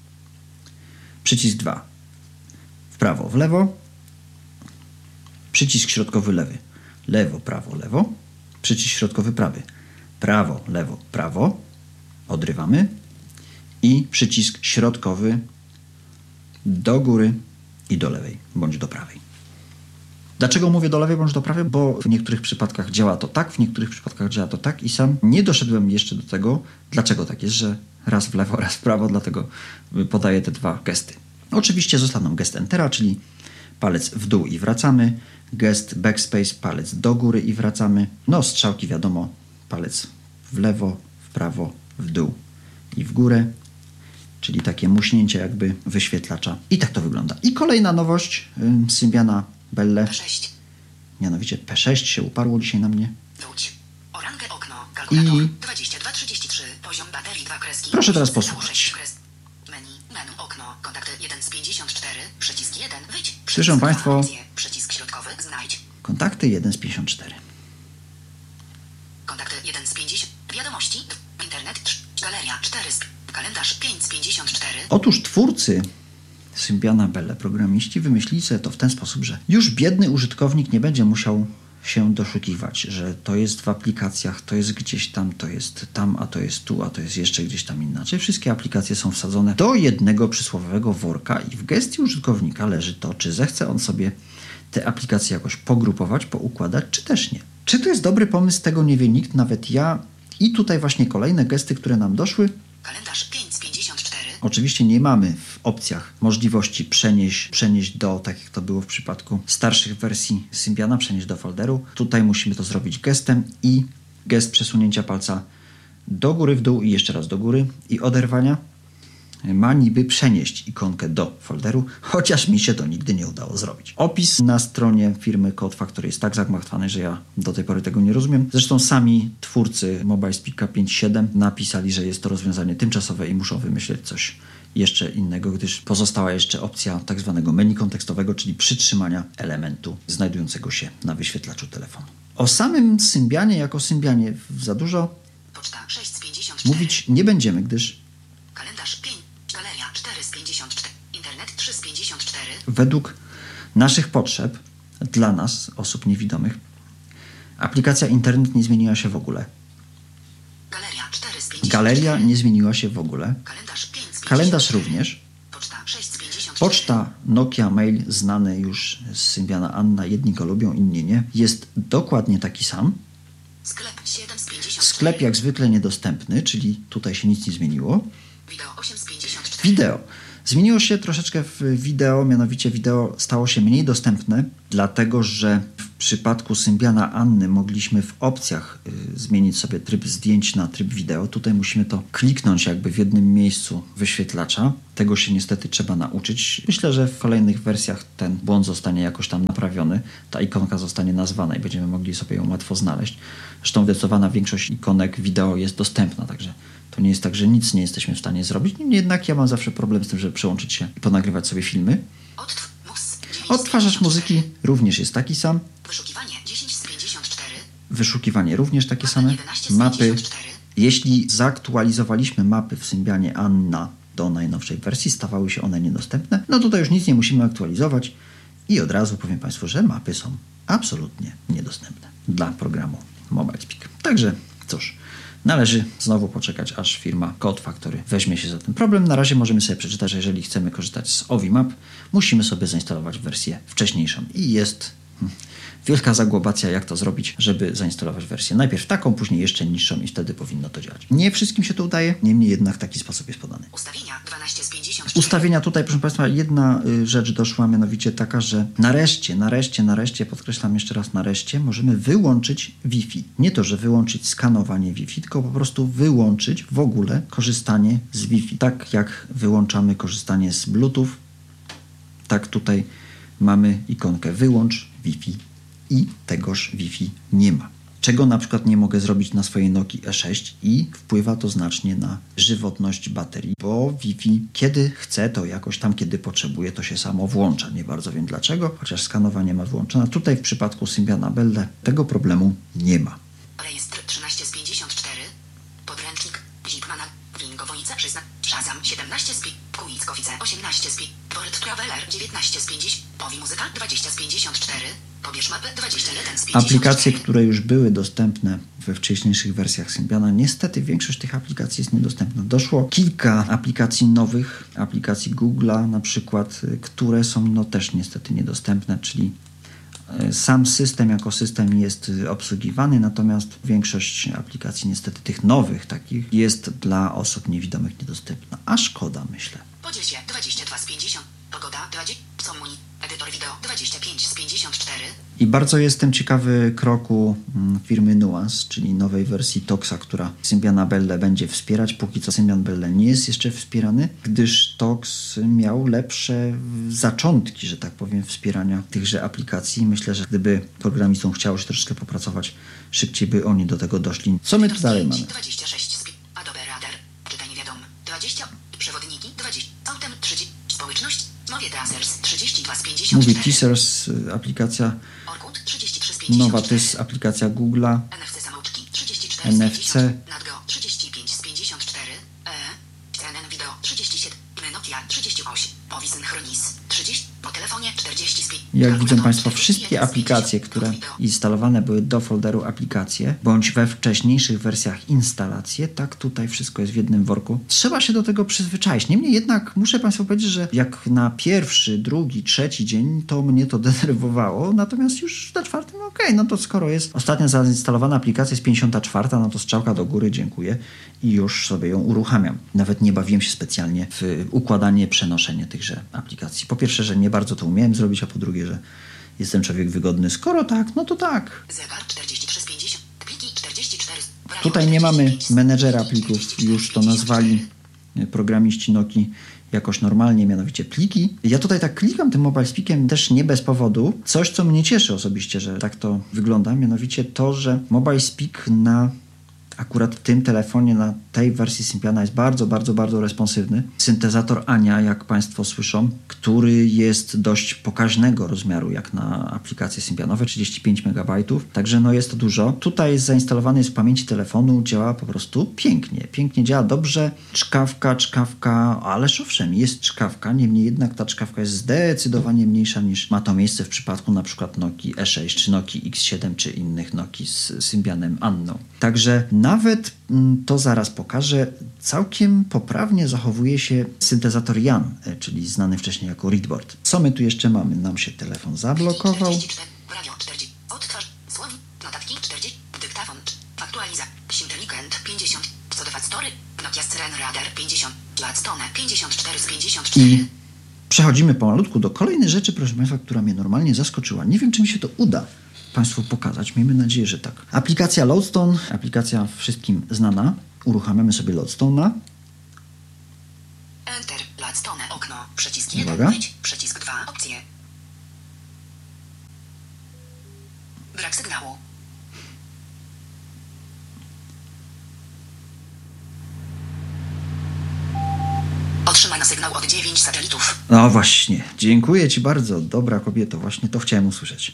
Przycisk dwa w prawo, w lewo. Przycisk środkowy lewy. Lewo, prawo, lewo. Przycisk środkowy prawy. Prawo, lewo, prawo. Odrywamy. I przycisk środkowy do góry i do lewej, bądź do prawej. Dlaczego mówię do lewej bądź do prawej? Bo w niektórych przypadkach działa to tak, w niektórych przypadkach działa to tak i sam nie doszedłem jeszcze do tego, dlaczego tak jest, że raz w lewo, raz w prawo, dlatego podaję te dwa gesty. Oczywiście zostaną gest Entera, czyli palec w dół i wracamy, gest Backspace, palec do góry i wracamy, no strzałki wiadomo, palec w lewo, w prawo, w dół i w górę, czyli takie muśnięcie jakby wyświetlacza. I tak to wygląda. I kolejna nowość y, Symbiana Belle. P sześć. Mianowicie P sześć się uparło dzisiaj na mnie. Wróć. Orangę okno. Kalkulator. I dwadzieścia dwa trzydzieści trzy. Poziom baterii dwa kreski. proszę teraz Zestawu posłuchać. sześć kres. Menu. Menu okno. Kontakty jeden z pięćdziesiąt cztery. Przycisk jeden. Wyjdź. Przycisk Słyszą dwa. Państwo? Opcje. Przycisk środkowy. Znajdź. Kontakty jeden z pięćdziesiąt cztery. Kontakty jeden z pięćdziesiąt. Wiadomości. Internet. trz. Galeria cztery. Kalendarz pięć z pięćdziesiąt cztery. Otóż twórcy Symbiana Belle, programiści, wymyślili sobie to w ten sposób, że już biedny użytkownik nie będzie musiał się doszukiwać, że to jest w aplikacjach, to jest gdzieś tam, to jest tam, a to jest tu, a to jest jeszcze gdzieś tam inaczej. Wszystkie aplikacje są wsadzone do jednego przysłowiowego worka i w gestii użytkownika leży to, czy zechce on sobie te aplikacje jakoś pogrupować, poukładać, czy też nie. Czy to jest dobry pomysł, tego nie wie nikt, nawet ja. I tutaj właśnie kolejne gesty, które nam doszły. Kalendarz pięć z pięćdziesiąt cztery. Oczywiście nie mamy w opcjach możliwości przenieść, przenieść do, tak jak to było w przypadku starszych wersji Symbiana, przenieść do folderu. Tutaj musimy to zrobić gestem i gest przesunięcia palca do góry, w dół i jeszcze raz do góry i oderwania ma niby przenieść ikonkę do folderu, chociaż mi się to nigdy nie udało zrobić. Opis na stronie firmy Code Factory jest tak zagmatwany, że ja do tej pory tego nie rozumiem. Zresztą sami twórcy MobileSpeaka pięć siedem napisali, że jest to rozwiązanie tymczasowe i muszą wymyśleć coś jeszcze innego, gdyż pozostała jeszcze opcja tak zwanego menu kontekstowego, czyli przytrzymania elementu znajdującego się na wyświetlaczu telefonu. O samym Symbianie jako Symbianie za dużo Poczta sześć z pięćdziesiąt cztery. mówić nie będziemy, gdyż Kalendarz pięć. Galeria cztery z pięćdziesiąt cztery. Internet trzy z pięćdziesiąt cztery. według naszych potrzeb, dla nas, osób niewidomych, aplikacja internet nie zmieniła się w ogóle. Galeria cztery z pięćdziesiąt cztery. Galeria nie zmieniła się w ogóle. Kalendarz pięć z pięćdziesiąt cztery. Kalendarz również. Poczta sześć z pięćdziesiąt cztery. Poczta, Nokia, mail, znane już z Symbiana Anna, jedni go lubią, inni nie, jest dokładnie taki sam. Sklep siedem z pięćdziesiąt cztery. Sklep jak zwykle niedostępny, czyli tutaj się nic nie zmieniło. Wideo osiem z pięćdziesiąt cztery. Wideo Zmieniło się troszeczkę w wideo, mianowicie wideo stało się mniej dostępne, dlatego że w przypadku Symbiana Anny mogliśmy w opcjach y, zmienić sobie tryb zdjęć na tryb wideo. Tutaj musimy to kliknąć jakby w jednym miejscu wyświetlacza. Tego się niestety trzeba nauczyć. Myślę, że w kolejnych wersjach ten błąd zostanie jakoś tam naprawiony. Ta ikonka zostanie nazwana i będziemy mogli sobie ją łatwo znaleźć. Zresztą zdecydowana większość ikonek wideo jest dostępna, także to nie jest tak, że nic nie jesteśmy w stanie zrobić. Niemniej jednak ja mam zawsze problem z tym, żeby przełączyć się i ponagrywać sobie filmy. Odtwarzacz muzyki również jest taki sam. Wyszukiwanie dziesięć z pięćdziesiąt cztery. Wyszukiwanie również takie same. Mapy. Jeśli zaktualizowaliśmy mapy w Symbianie Anna do najnowszej wersji, stawały się one niedostępne, no tutaj już nic nie musimy aktualizować i od razu powiem Państwu, że mapy są absolutnie niedostępne dla programu MobileSpeak. Także cóż, należy znowu poczekać, aż firma Code Factory weźmie się za ten problem. Na razie możemy sobie przeczytać, że jeżeli chcemy korzystać z Ovimap, musimy sobie zainstalować wersję wcześniejszą. I jest hmm, wielka zagłobacja, jak to zrobić, żeby zainstalować wersję najpierw taką, później jeszcze niższą i wtedy powinno to działać. Nie wszystkim się to udaje, niemniej jednak taki sposób jest podany. Ustawienia dwanaście z pięćdziesiąt cztery. Ustawienia tutaj, proszę Państwa, jedna y, rzecz doszła, mianowicie taka, że nareszcie, nareszcie, nareszcie, podkreślam jeszcze raz nareszcie, możemy wyłączyć Wi-Fi. Nie to, że wyłączyć skanowanie Wi-Fi, tylko po prostu wyłączyć w ogóle korzystanie z Wi-Fi. Tak jak wyłączamy korzystanie z Bluetooth, tak tutaj mamy ikonkę wyłącz Wi-Fi i tegoż Wi-Fi nie ma. Czego na przykład nie mogę zrobić na swojej Nokii E sześć i wpływa to znacznie na żywotność baterii, bo Wi-Fi kiedy chce, to jakoś tam, kiedy potrzebuje, to się samo włącza. Nie bardzo wiem dlaczego, chociaż skanowanie ma włączone. Tutaj w przypadku Symbiana Belle tego problemu nie ma. Rejestr trzynaście z pięćdziesiąt cztery. Podręcznik Zipmana. Wingowoice szesnaście. Shazam siedemnaście z pięćdziesiąt. Kuickowice osiemnaście z pięćdziesiąt. Word Traveler dziewiętnaście z pięćdziesiąt. Powi Muzyka dwadzieścia z pięćdziesiąt cztery. Pobierz mapy dwadzieścia jeden z pięćdziesiąt cztery. Aplikacje, które już były dostępne we wcześniejszych wersjach Symbiana, niestety większość tych aplikacji jest niedostępna. Doszło kilka aplikacji nowych, aplikacji Google'a na przykład, które są no też niestety niedostępne, czyli sam system jako system jest obsługiwany, natomiast większość aplikacji niestety tych nowych takich jest dla osób niewidomych niedostępna. A szkoda, myślę. Podziel się dwadzieścia dwa z pięćdziesiąt. Pogoda dwadzieścia. Comuni. Edytor wideo dwadzieścia pięć z pięćdziesiąt cztery. I bardzo jestem ciekawy kroku firmy Nuance, czyli nowej wersji Toxa, która Symbiana Belle będzie wspierać. Póki co Symbian Belle nie jest jeszcze wspierany, gdyż Tox miał lepsze zaczątki, że tak powiem, wspierania tychże aplikacji. Myślę, że gdyby programistom chciało się troszeczkę popracować, szybciej by oni do tego doszli. Co my tu dalej mamy? dwadzieścia sześć. Adobe Radar. Czytanie wiadomo. dwadzieścia. Przewodniki dwadzieścia. Autem trzydzieści. Społeczność. Mowie Tracers trzydzieści dwa z pięćdziesiąt cztery. Mówi Teasers, aplikacja Orkut trzydzieści trzy z pięćdziesiąt cztery. nowa, to jest aplikacja Google'a. N F C Samouczki trzydzieści cztery N F C. Nadgo trzydzieści pięć z pięćdziesiąt cztery. E. C N N Video trzydzieści siedem. Nokia trzydzieści osiem. Powi Synchronis trzydzieści. Po telefonie czterdzieści z pięćdziesiąt. Jak widzą Państwo, wszystkie aplikacje, które instalowane były do folderu aplikacje, bądź we wcześniejszych wersjach instalacje, tak tutaj wszystko jest w jednym worku. Trzeba się do tego przyzwyczaić. Niemniej jednak muszę Państwu powiedzieć, że jak na pierwszy, drugi, trzeci dzień, to mnie to denerwowało, natomiast już na czwartym, okej, okay, no to skoro jest ostatnia zainstalowana aplikacja jest pięćdziesiąta czwarta, no to strzałka do góry, dziękuję i już sobie ją uruchamiam. Nawet nie bawiłem się specjalnie w układanie, przenoszenie tychże aplikacji. Po pierwsze, że nie bardzo to umiałem zrobić, a po drugie, że jestem człowiek wygodny. Skoro tak, no to tak. Zegar czterdzieści trzy z pięćdziesiąt. Pliki czterdzieści cztery. Tutaj nie mamy menedżera plików, już to nazwali programiści Nokii jakoś normalnie, mianowicie pliki. Ja tutaj tak klikam tym MobileSpeakiem też nie bez powodu. Coś, co mnie cieszy osobiście, że tak to wygląda, mianowicie to, że MobileSpeak na akurat w tym telefonie, na tej wersji Symbiana jest bardzo, bardzo, bardzo responsywny. Syntezator Ania, jak Państwo słyszą, który jest dość pokaźnego rozmiaru, jak na aplikacje symbianowe, trzydzieści pięć megabajtów, także no jest to dużo. Tutaj jest zainstalowany jest w pamięci telefonu, działa po prostu pięknie. Pięknie działa, dobrze. Czkawka, czkawka, ależ owszem, jest czkawka, niemniej jednak ta czkawka jest zdecydowanie mniejsza niż ma to miejsce w przypadku na przykład Nokii E sześć, czy Nokii X siedem, czy innych Nokii z Symbianem Anną. Także nawet to zaraz pokażę, całkiem poprawnie zachowuje się syntezator Jan, czyli znany wcześniej jako Readboard. Co my tu jeszcze mamy? Nam się telefon zablokował. Radio czterdzieści. Odtwarz. Słowo. Notatki czterdzieści. Dyktafon. Aktualiza. Sinteligent pięćdziesiąt. Codowat Story. Nokia Screen Radar pięćdziesiąt. Gladstone pięćdziesiąt cztery z pięćdziesiąt cztery. I przechodzimy pomalutku do kolejnej rzeczy, proszę Państwa, która mnie normalnie zaskoczyła. Nie wiem, czy mi się to uda Państwu pokazać. Miejmy nadzieję, że tak. Aplikacja Lodestone, aplikacja wszystkim znana. Uruchamiamy sobie Lodestone'a. Enter. Gladstone. Okno. Przycisk Uwaga. jeden. Wejdź. Przycisk dwa. Opcje. Brak sygnału. Otrzymano sygnał od dziewięciu satelitów. No właśnie, dziękuję Ci bardzo, dobra kobieto, właśnie to chciałem usłyszeć.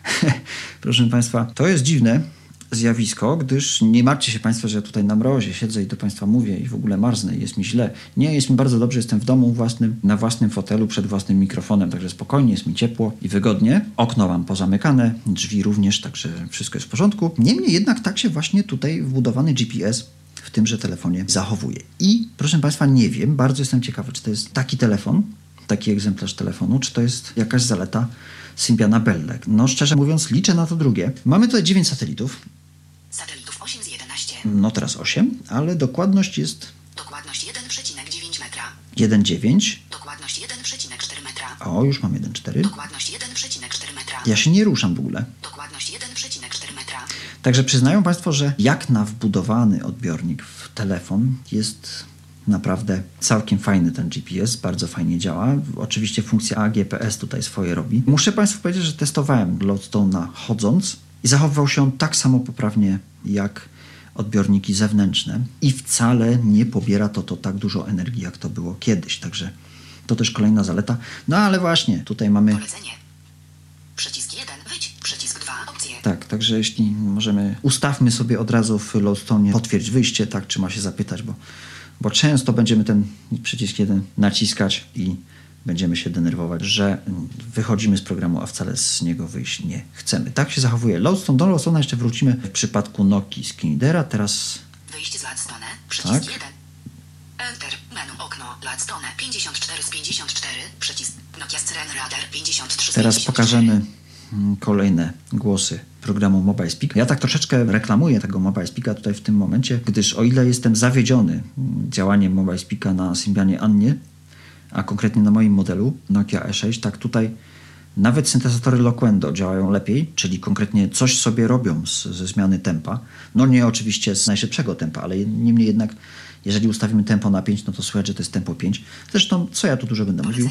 Proszę Państwa, to jest dziwne zjawisko, gdyż nie martwcie się Państwo, że ja tutaj na mrozie siedzę i do Państwa mówię i w ogóle marznę i jest mi źle. Nie, jest mi bardzo dobrze, jestem w domu własnym, na własnym fotelu, przed własnym mikrofonem, także spokojnie, jest mi ciepło i wygodnie. Okno mam pozamykane, drzwi również, także wszystko jest w porządku. Niemniej jednak tak się właśnie tutaj wbudowany G P S w tymże telefonie zachowuje. I proszę Państwa, nie wiem, bardzo jestem ciekawy, czy to jest taki telefon, taki egzemplarz telefonu, czy to jest jakaś zaleta Symbiana Belle. No szczerze mówiąc, liczę na to drugie. Mamy tutaj dziewięć satelitów. Satelitów osiem z jedenastu. No teraz osiem, ale dokładność jest Dokładność jeden przecinek dziewięć metra. jeden przecinek dziewięć. Dokładność jeden przecinek cztery metra. O, już mam jeden przecinek cztery. Dokładność jeden przecinek cztery metra. Ja się nie ruszam w ogóle. Dokładność jeden przecinek cztery metra. Także przyznają Państwo, że jak na wbudowany odbiornik w telefon jest naprawdę całkiem fajny ten G P S, bardzo fajnie działa. Oczywiście funkcja A G P S tutaj swoje robi. Muszę Państwu powiedzieć, że testowałem Lodestone'a chodząc i zachowywał się on tak samo poprawnie jak odbiorniki zewnętrzne i wcale nie pobiera to, to tak dużo energii, jak to było kiedyś. Także to też kolejna zaleta. No ale właśnie, tutaj mamy... Polecenie. Przycisk jeden. Wyjdź. Przycisk dwa. Opcje. Tak, także jeśli możemy, ustawmy sobie od razu w Lodestone'ie potwierdź wyjście, tak, czy ma się zapytać, bo, bo często będziemy ten przycisk jeden naciskać i będziemy się denerwować, że wychodzimy z programu, a wcale z niego wyjść nie chcemy. Tak się zachowuje Lodestone. Do Lodestone'a jeszcze wrócimy w przypadku Nokii Skinnera. Teraz... Wyjść z Gladstone. Przycisk Tak. jeden. Enter. Menu. Okno. Gladstone pięćdziesiąt cztery z pięćdziesiąt cztery. Przycisk Nokia Screen Radar pięćdziesiąt trzy z Teraz pięćdziesiąt cztery. pokażemy mm, kolejne głosy programu Mobile Speak. Ja tak troszeczkę reklamuję tego Mobile Speaka tutaj w tym momencie, gdyż o ile jestem zawiedziony mm, działaniem Mobile Speaka na Symbianie Annie, a konkretnie na moim modelu Nokia E sześć, tak tutaj nawet syntezatory Loquendo działają lepiej, czyli konkretnie coś sobie robią z, ze zmiany tempa. No nie oczywiście z najszybszego tempa, ale niemniej jednak jeżeli ustawimy tempo na pięć, no to słychać, że to jest tempo pięć. Zresztą co ja tu dużo będę mówił?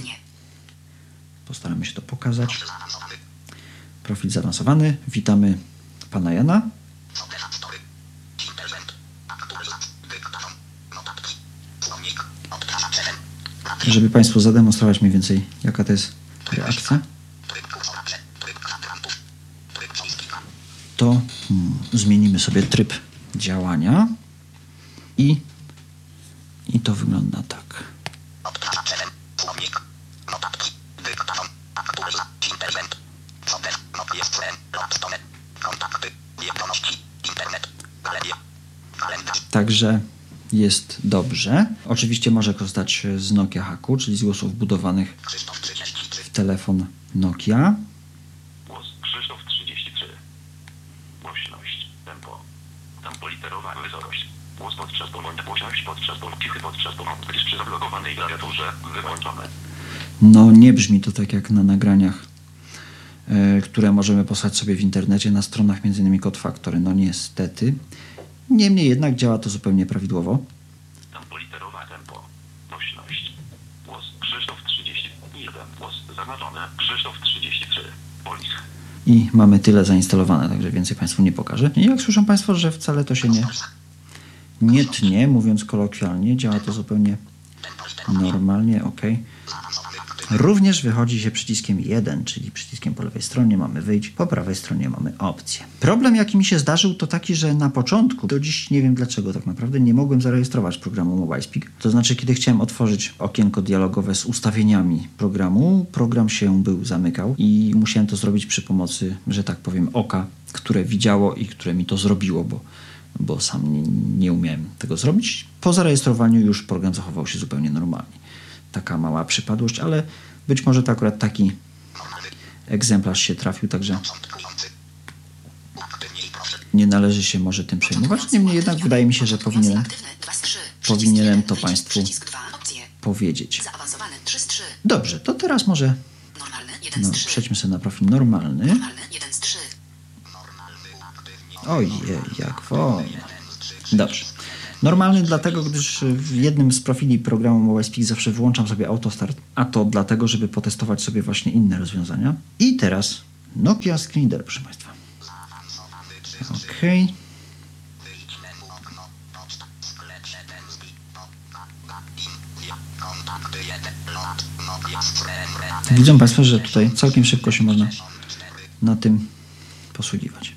Postaramy się to pokazać. Profil zaawansowany. Witamy pana Jana. Żeby Państwu zademonstrować mniej więcej, jaka to jest reakcja, to hmm, zmienimy sobie tryb działania i, i to wygląda tak. Także jest dobrze. Oczywiście może korzystać z Nokia Haku, czyli z głosów wbudowanych w telefon Nokia. Głos Krzysztof trzydzieści trzy. Głośność, tempo, tempo literowa, wysokość. Głos podczas pomąd, głośność podczas pomąd, cichy podczas pomąd, gdyż przy zablokowanej klawiaturze wyłączone. No nie brzmi to tak jak na nagraniach, yy, które możemy posłać sobie w internecie na stronach między innymi Code Factory. No niestety. Niemniej jednak działa to zupełnie prawidłowo. Tempo literowa, tempo, głośność. Głos Krzysztof trzydzieści jeden. Głos zaznaczony. Krzysztof trzydzieści trzy. Polis. I mamy tyle zainstalowane, także więcej Państwu nie pokażę. I jak słyszą Państwo, że wcale to się nie, nie tnie, mówiąc kolokwialnie, działa to zupełnie normalnie, ok. Również wychodzi się przyciskiem jeden, czyli przyciskiem po lewej stronie mamy wyjść, po prawej stronie mamy opcję. Problem, jaki mi się zdarzył, to taki, że na początku, do dziś nie wiem dlaczego tak naprawdę, nie mogłem zarejestrować programu Mobile Speak. To znaczy, kiedy chciałem otworzyć okienko dialogowe z ustawieniami programu, program się był zamykał i musiałem to zrobić przy pomocy, że tak powiem, oka, które widziało i które mi to zrobiło, bo, bo sam nie, nie umiałem tego zrobić. Po zarejestrowaniu już program zachował się zupełnie normalnie. Taka mała przypadłość, ale być może to akurat taki egzemplarz się trafił, także nie należy się może tym przejmować. Niemniej jednak wydaje mi się, że powinienem, powinienem to Państwu powiedzieć. Zaawansowany trzy z trzy. Dobrze, to teraz może Normalny jeden no, z trzy. przejdźmy sobie na profil normalny. Normalny jeden z trzy. Ojej, jak wolno. Dobrze. Normalny dlatego, gdyż w jednym z profili programu MobileSpeak zawsze wyłączam sobie autostart, a to dlatego, żeby potestować sobie właśnie inne rozwiązania. I teraz Nokia Screen Reader, proszę Państwa. Okej. Okay. Widzą Państwo, że tutaj całkiem szybko się można na tym posługiwać.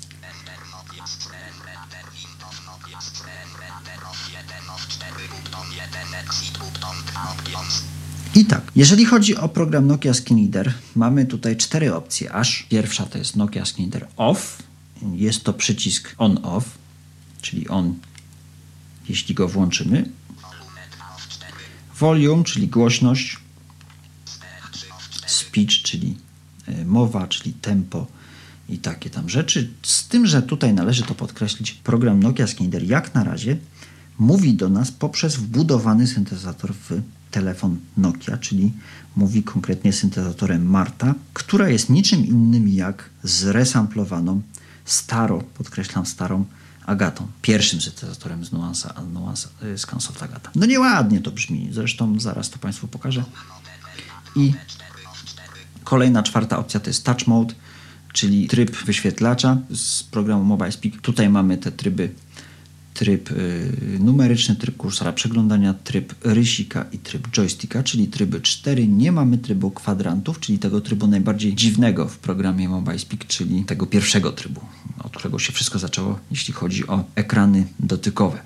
I tak, jeżeli chodzi o program Nokia Screen Reader, mamy tutaj cztery opcje aż. Pierwsza to jest Nokia Screen Reader Off. Jest to przycisk On-Off, czyli on, jeśli go włączymy. Volume, czyli głośność. Speech, czyli mowa, czyli tempo i takie tam rzeczy. Z tym, że tutaj należy to podkreślić, program Nokia Screen Reader jak na razie mówi do nas poprzez wbudowany syntezator w telefon Nokia, czyli mówi konkretnie syntezatorem Marta, która jest niczym innym jak zresamplowaną, staro, podkreślam starą, Agatą. Pierwszym syntezatorem z Nuansa, Nuansa z Consoft Agata. No nieładnie to brzmi, zresztą zaraz to Państwu pokażę. I kolejna, czwarta opcja to jest Touch Mode, czyli tryb wyświetlacza z programu MobileSpeak. Tutaj mamy te tryby, tryb y, numeryczny, tryb kursora przeglądania, tryb rysika i tryb joysticka, czyli tryby cztery. Nie mamy trybu kwadrantów, czyli tego trybu najbardziej dziwnego w programie MobileSpeak, czyli tego pierwszego trybu, od którego się wszystko zaczęło, jeśli chodzi o ekrany dotykowe.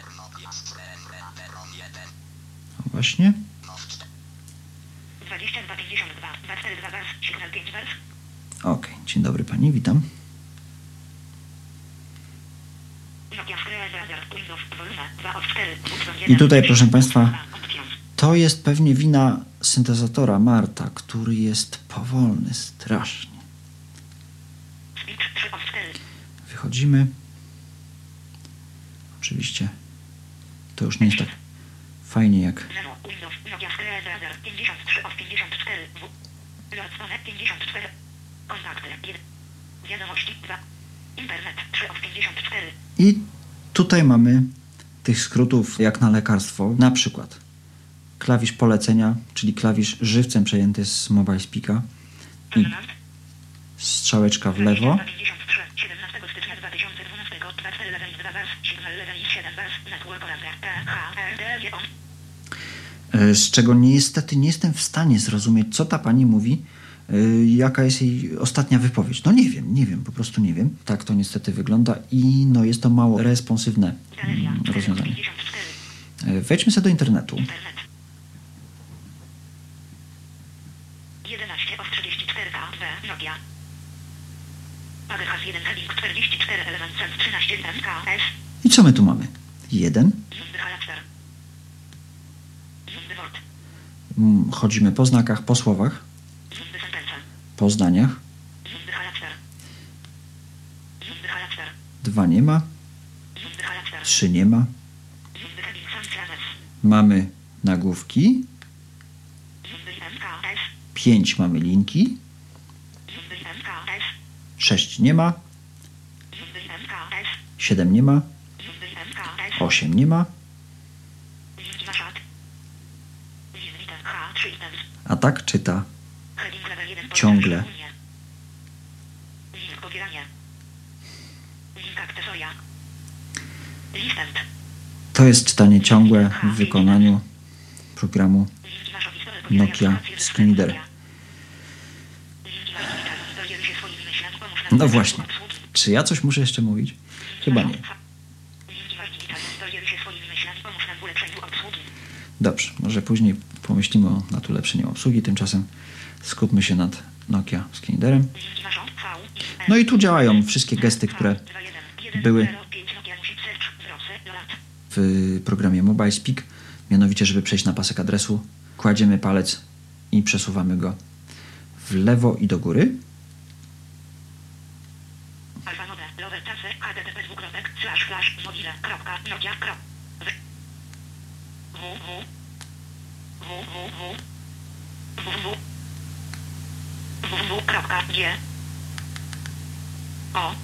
No właśnie. Ok, dzień dobry Pani, witam. I tutaj, proszę Państwa, to jest pewnie wina syntezatora Marta, który jest powolny strasznie. Wychodzimy. Oczywiście to już nie jest tak fajnie jak... I tutaj mamy tych skrótów jak na lekarstwo. Na przykład klawisz polecenia, czyli klawisz żywcem przejęty z MobileSpeaka i strzałeczka w lewo. Z czego niestety nie jestem w stanie zrozumieć, co ta pani mówi, jaka jest jej ostatnia wypowiedź. No nie wiem, nie wiem, po prostu nie wiem. Tak to niestety wygląda i no jest to mało responsywne rozwiązanie. Wejdźmy sobie do internetu. I co my tu mamy? Jeden. Chodzimy po znakach, po słowach, po zdaniach. Dwa nie ma. Trzy nie ma. Mamy nagłówki. Pięć mamy linki. Sześć nie ma. Siedem nie ma. Osiem nie ma. A tak czyta ciągle. To jest czytanie ciągłe w wykonaniu programu Nokia Screen Reader. No właśnie. Czy ja coś muszę jeszcze mówić? Chyba nie. Dobrze, może później pomyślimy o nad ulepszeniu obsługi. Tymczasem skupmy się nad Nokia Screen Readerem. No i tu działają wszystkie gesty, które były w programie MobileSpeak. Mianowicie, żeby przejść na pasek adresu, kładziemy palec i przesuwamy go w lewo i do góry. www www.g o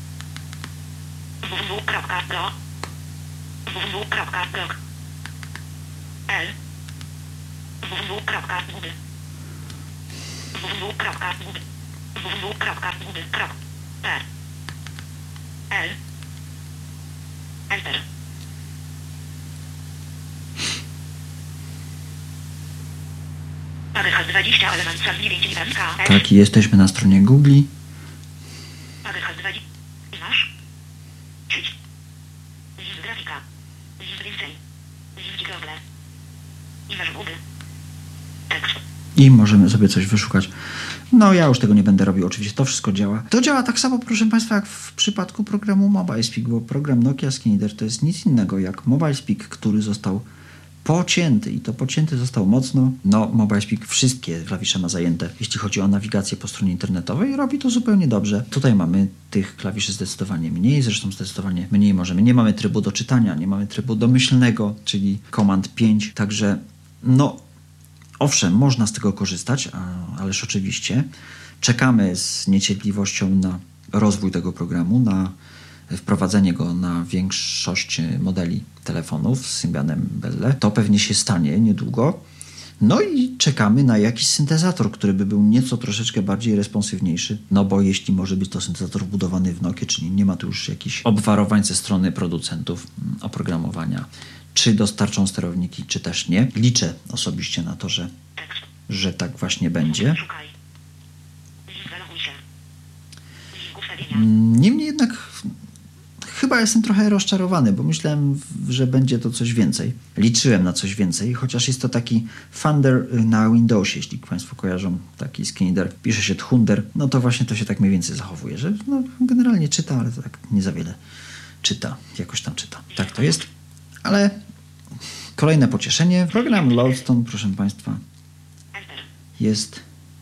www.go www.blog l www.google www.google www.google.pl l enter. dwadzieścia element dziewięć Tak, jesteśmy na stronie Google. Masz? Czyć. List grafika. List więcej. List Google. Imasz Google. Tekst. I możemy sobie coś wyszukać. No ja już tego nie będę robił, oczywiście to wszystko działa. To działa tak samo, proszę Państwa, jak w przypadku programu MobileSpeak, bo program Nokia Skin Reader to jest nic innego jak MobileSpeak, który został pocięty i to pocięty został mocno. No, MobileSpeak wszystkie klawisze ma zajęte, jeśli chodzi o nawigację po stronie internetowej, robi to zupełnie dobrze. Tutaj mamy tych klawiszy zdecydowanie mniej, zresztą zdecydowanie mniej możemy. Nie mamy trybu do czytania, nie mamy trybu domyślnego, czyli Command pięć, także no, owszem, można z tego korzystać, a, ależ oczywiście czekamy z niecierpliwością na rozwój tego programu, na wprowadzenie go na większość modeli telefonów z Symbianem Belle. To pewnie się stanie niedługo. No i czekamy na jakiś syntezator, który by był nieco troszeczkę bardziej responsywniejszy, no bo jeśli może być to syntezator wbudowany w Nokię, czyli nie ma tu już jakichś obwarowań ze strony producentów oprogramowania, czy dostarczą sterowniki, czy też nie. Liczę osobiście na to, że, że tak właśnie będzie. Niemniej jednak chyba jestem trochę rozczarowany, bo myślałem, że będzie to coś więcej. Liczyłem na coś więcej, chociaż jest to taki Thunder na Windowsie, jeśli Państwo kojarzą taki Skinner. Pisze się Thunder, no to właśnie to się tak mniej więcej zachowuje, że no, generalnie czyta, ale tak nie za wiele czyta, jakoś tam czyta. Tak to jest, ale kolejne pocieszenie. Program Lodestone, proszę Państwa, jest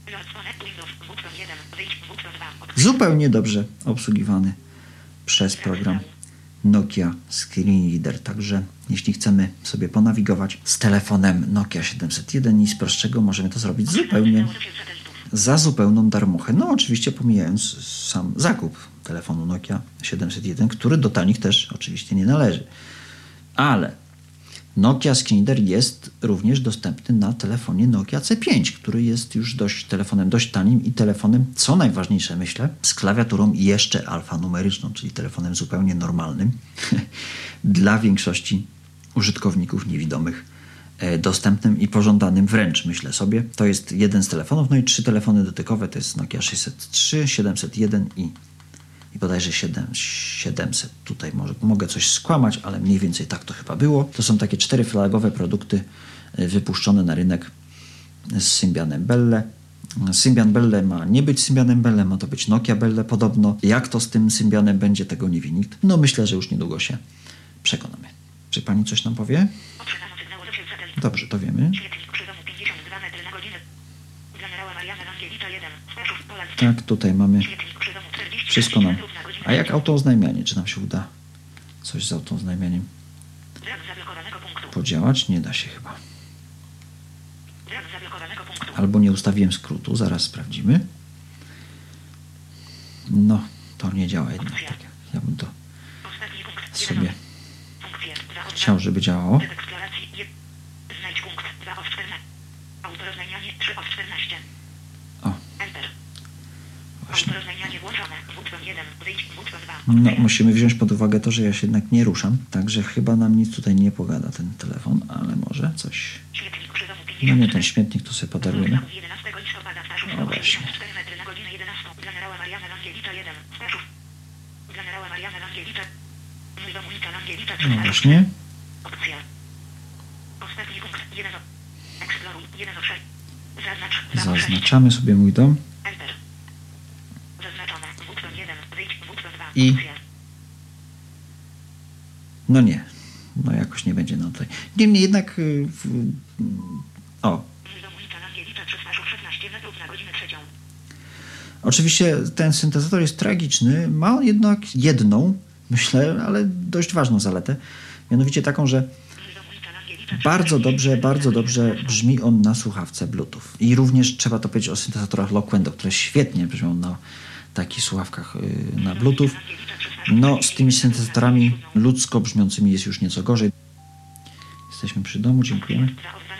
zupełnie dobrze obsługiwany przez program Nokia Screen Reader. Także jeśli chcemy sobie ponawigować z telefonem Nokia siedemset jeden i z prostszego, możemy to zrobić zupełnie za zupełną darmochę. No oczywiście pomijając sam zakup telefonu Nokia siedemset jeden, który do tanich też oczywiście nie należy. Ale Nokia Screen Reader jest również dostępny na telefonie Nokia C pięć, który jest już dość telefonem dość tanim i telefonem, co najważniejsze myślę, z klawiaturą jeszcze alfanumeryczną, czyli telefonem zupełnie normalnym dla większości użytkowników niewidomych, e, dostępnym i pożądanym wręcz, myślę sobie. To jest jeden z telefonów, no i trzy telefony dotykowe, to jest Nokia sześćset trzy, siedemset jeden i i bodajże siedemset. Tutaj może mogę coś skłamać, ale mniej więcej tak to chyba było. To są takie cztery flagowe produkty wypuszczone na rynek z Symbianem Belle. Symbian Belle ma nie być Symbianem Belle, ma to być Nokia Belle podobno. Jak to z tym Symbianem będzie, tego nie wie nikt. No myślę, że już niedługo się przekonamy. Czy pani coś nam powie? Dobrze, to wiemy. Tak, tutaj mamy wszystko nam. A jak autooznajmianie? Czy nam się uda coś z autooznajmianiem podziałać? Nie da się chyba. Albo nie ustawiłem skrótu, zaraz sprawdzimy. No, to nie działa jednak tak. Ja bym to sobie chciał, żeby działało. O. Właśnie. No, musimy wziąć pod uwagę to, że ja się jednak nie ruszam, także chyba nam nic tutaj nie pogada ten telefon, ale może coś. No nie, ten śmietnik tu sobie podarujemy. O właśnie. No właśnie. Zaznaczamy sobie mój dom. I no nie, no jakoś nie będzie no tutaj. Niemniej jednak w, o. Oczywiście ten syntezator jest tragiczny, ma on jednak jedną, myślę, ale dość ważną zaletę, mianowicie taką, że bardzo dobrze, bardzo dobrze brzmi on na słuchawce Bluetooth. I również trzeba to powiedzieć o syntezatorach Loquendo, które świetnie brzmią na takich słuchawkach yy, na Bluetooth. No, z tymi syntezatorami ludzko brzmiącymi jest już nieco gorzej. Jesteśmy przy domu, dziękujemy.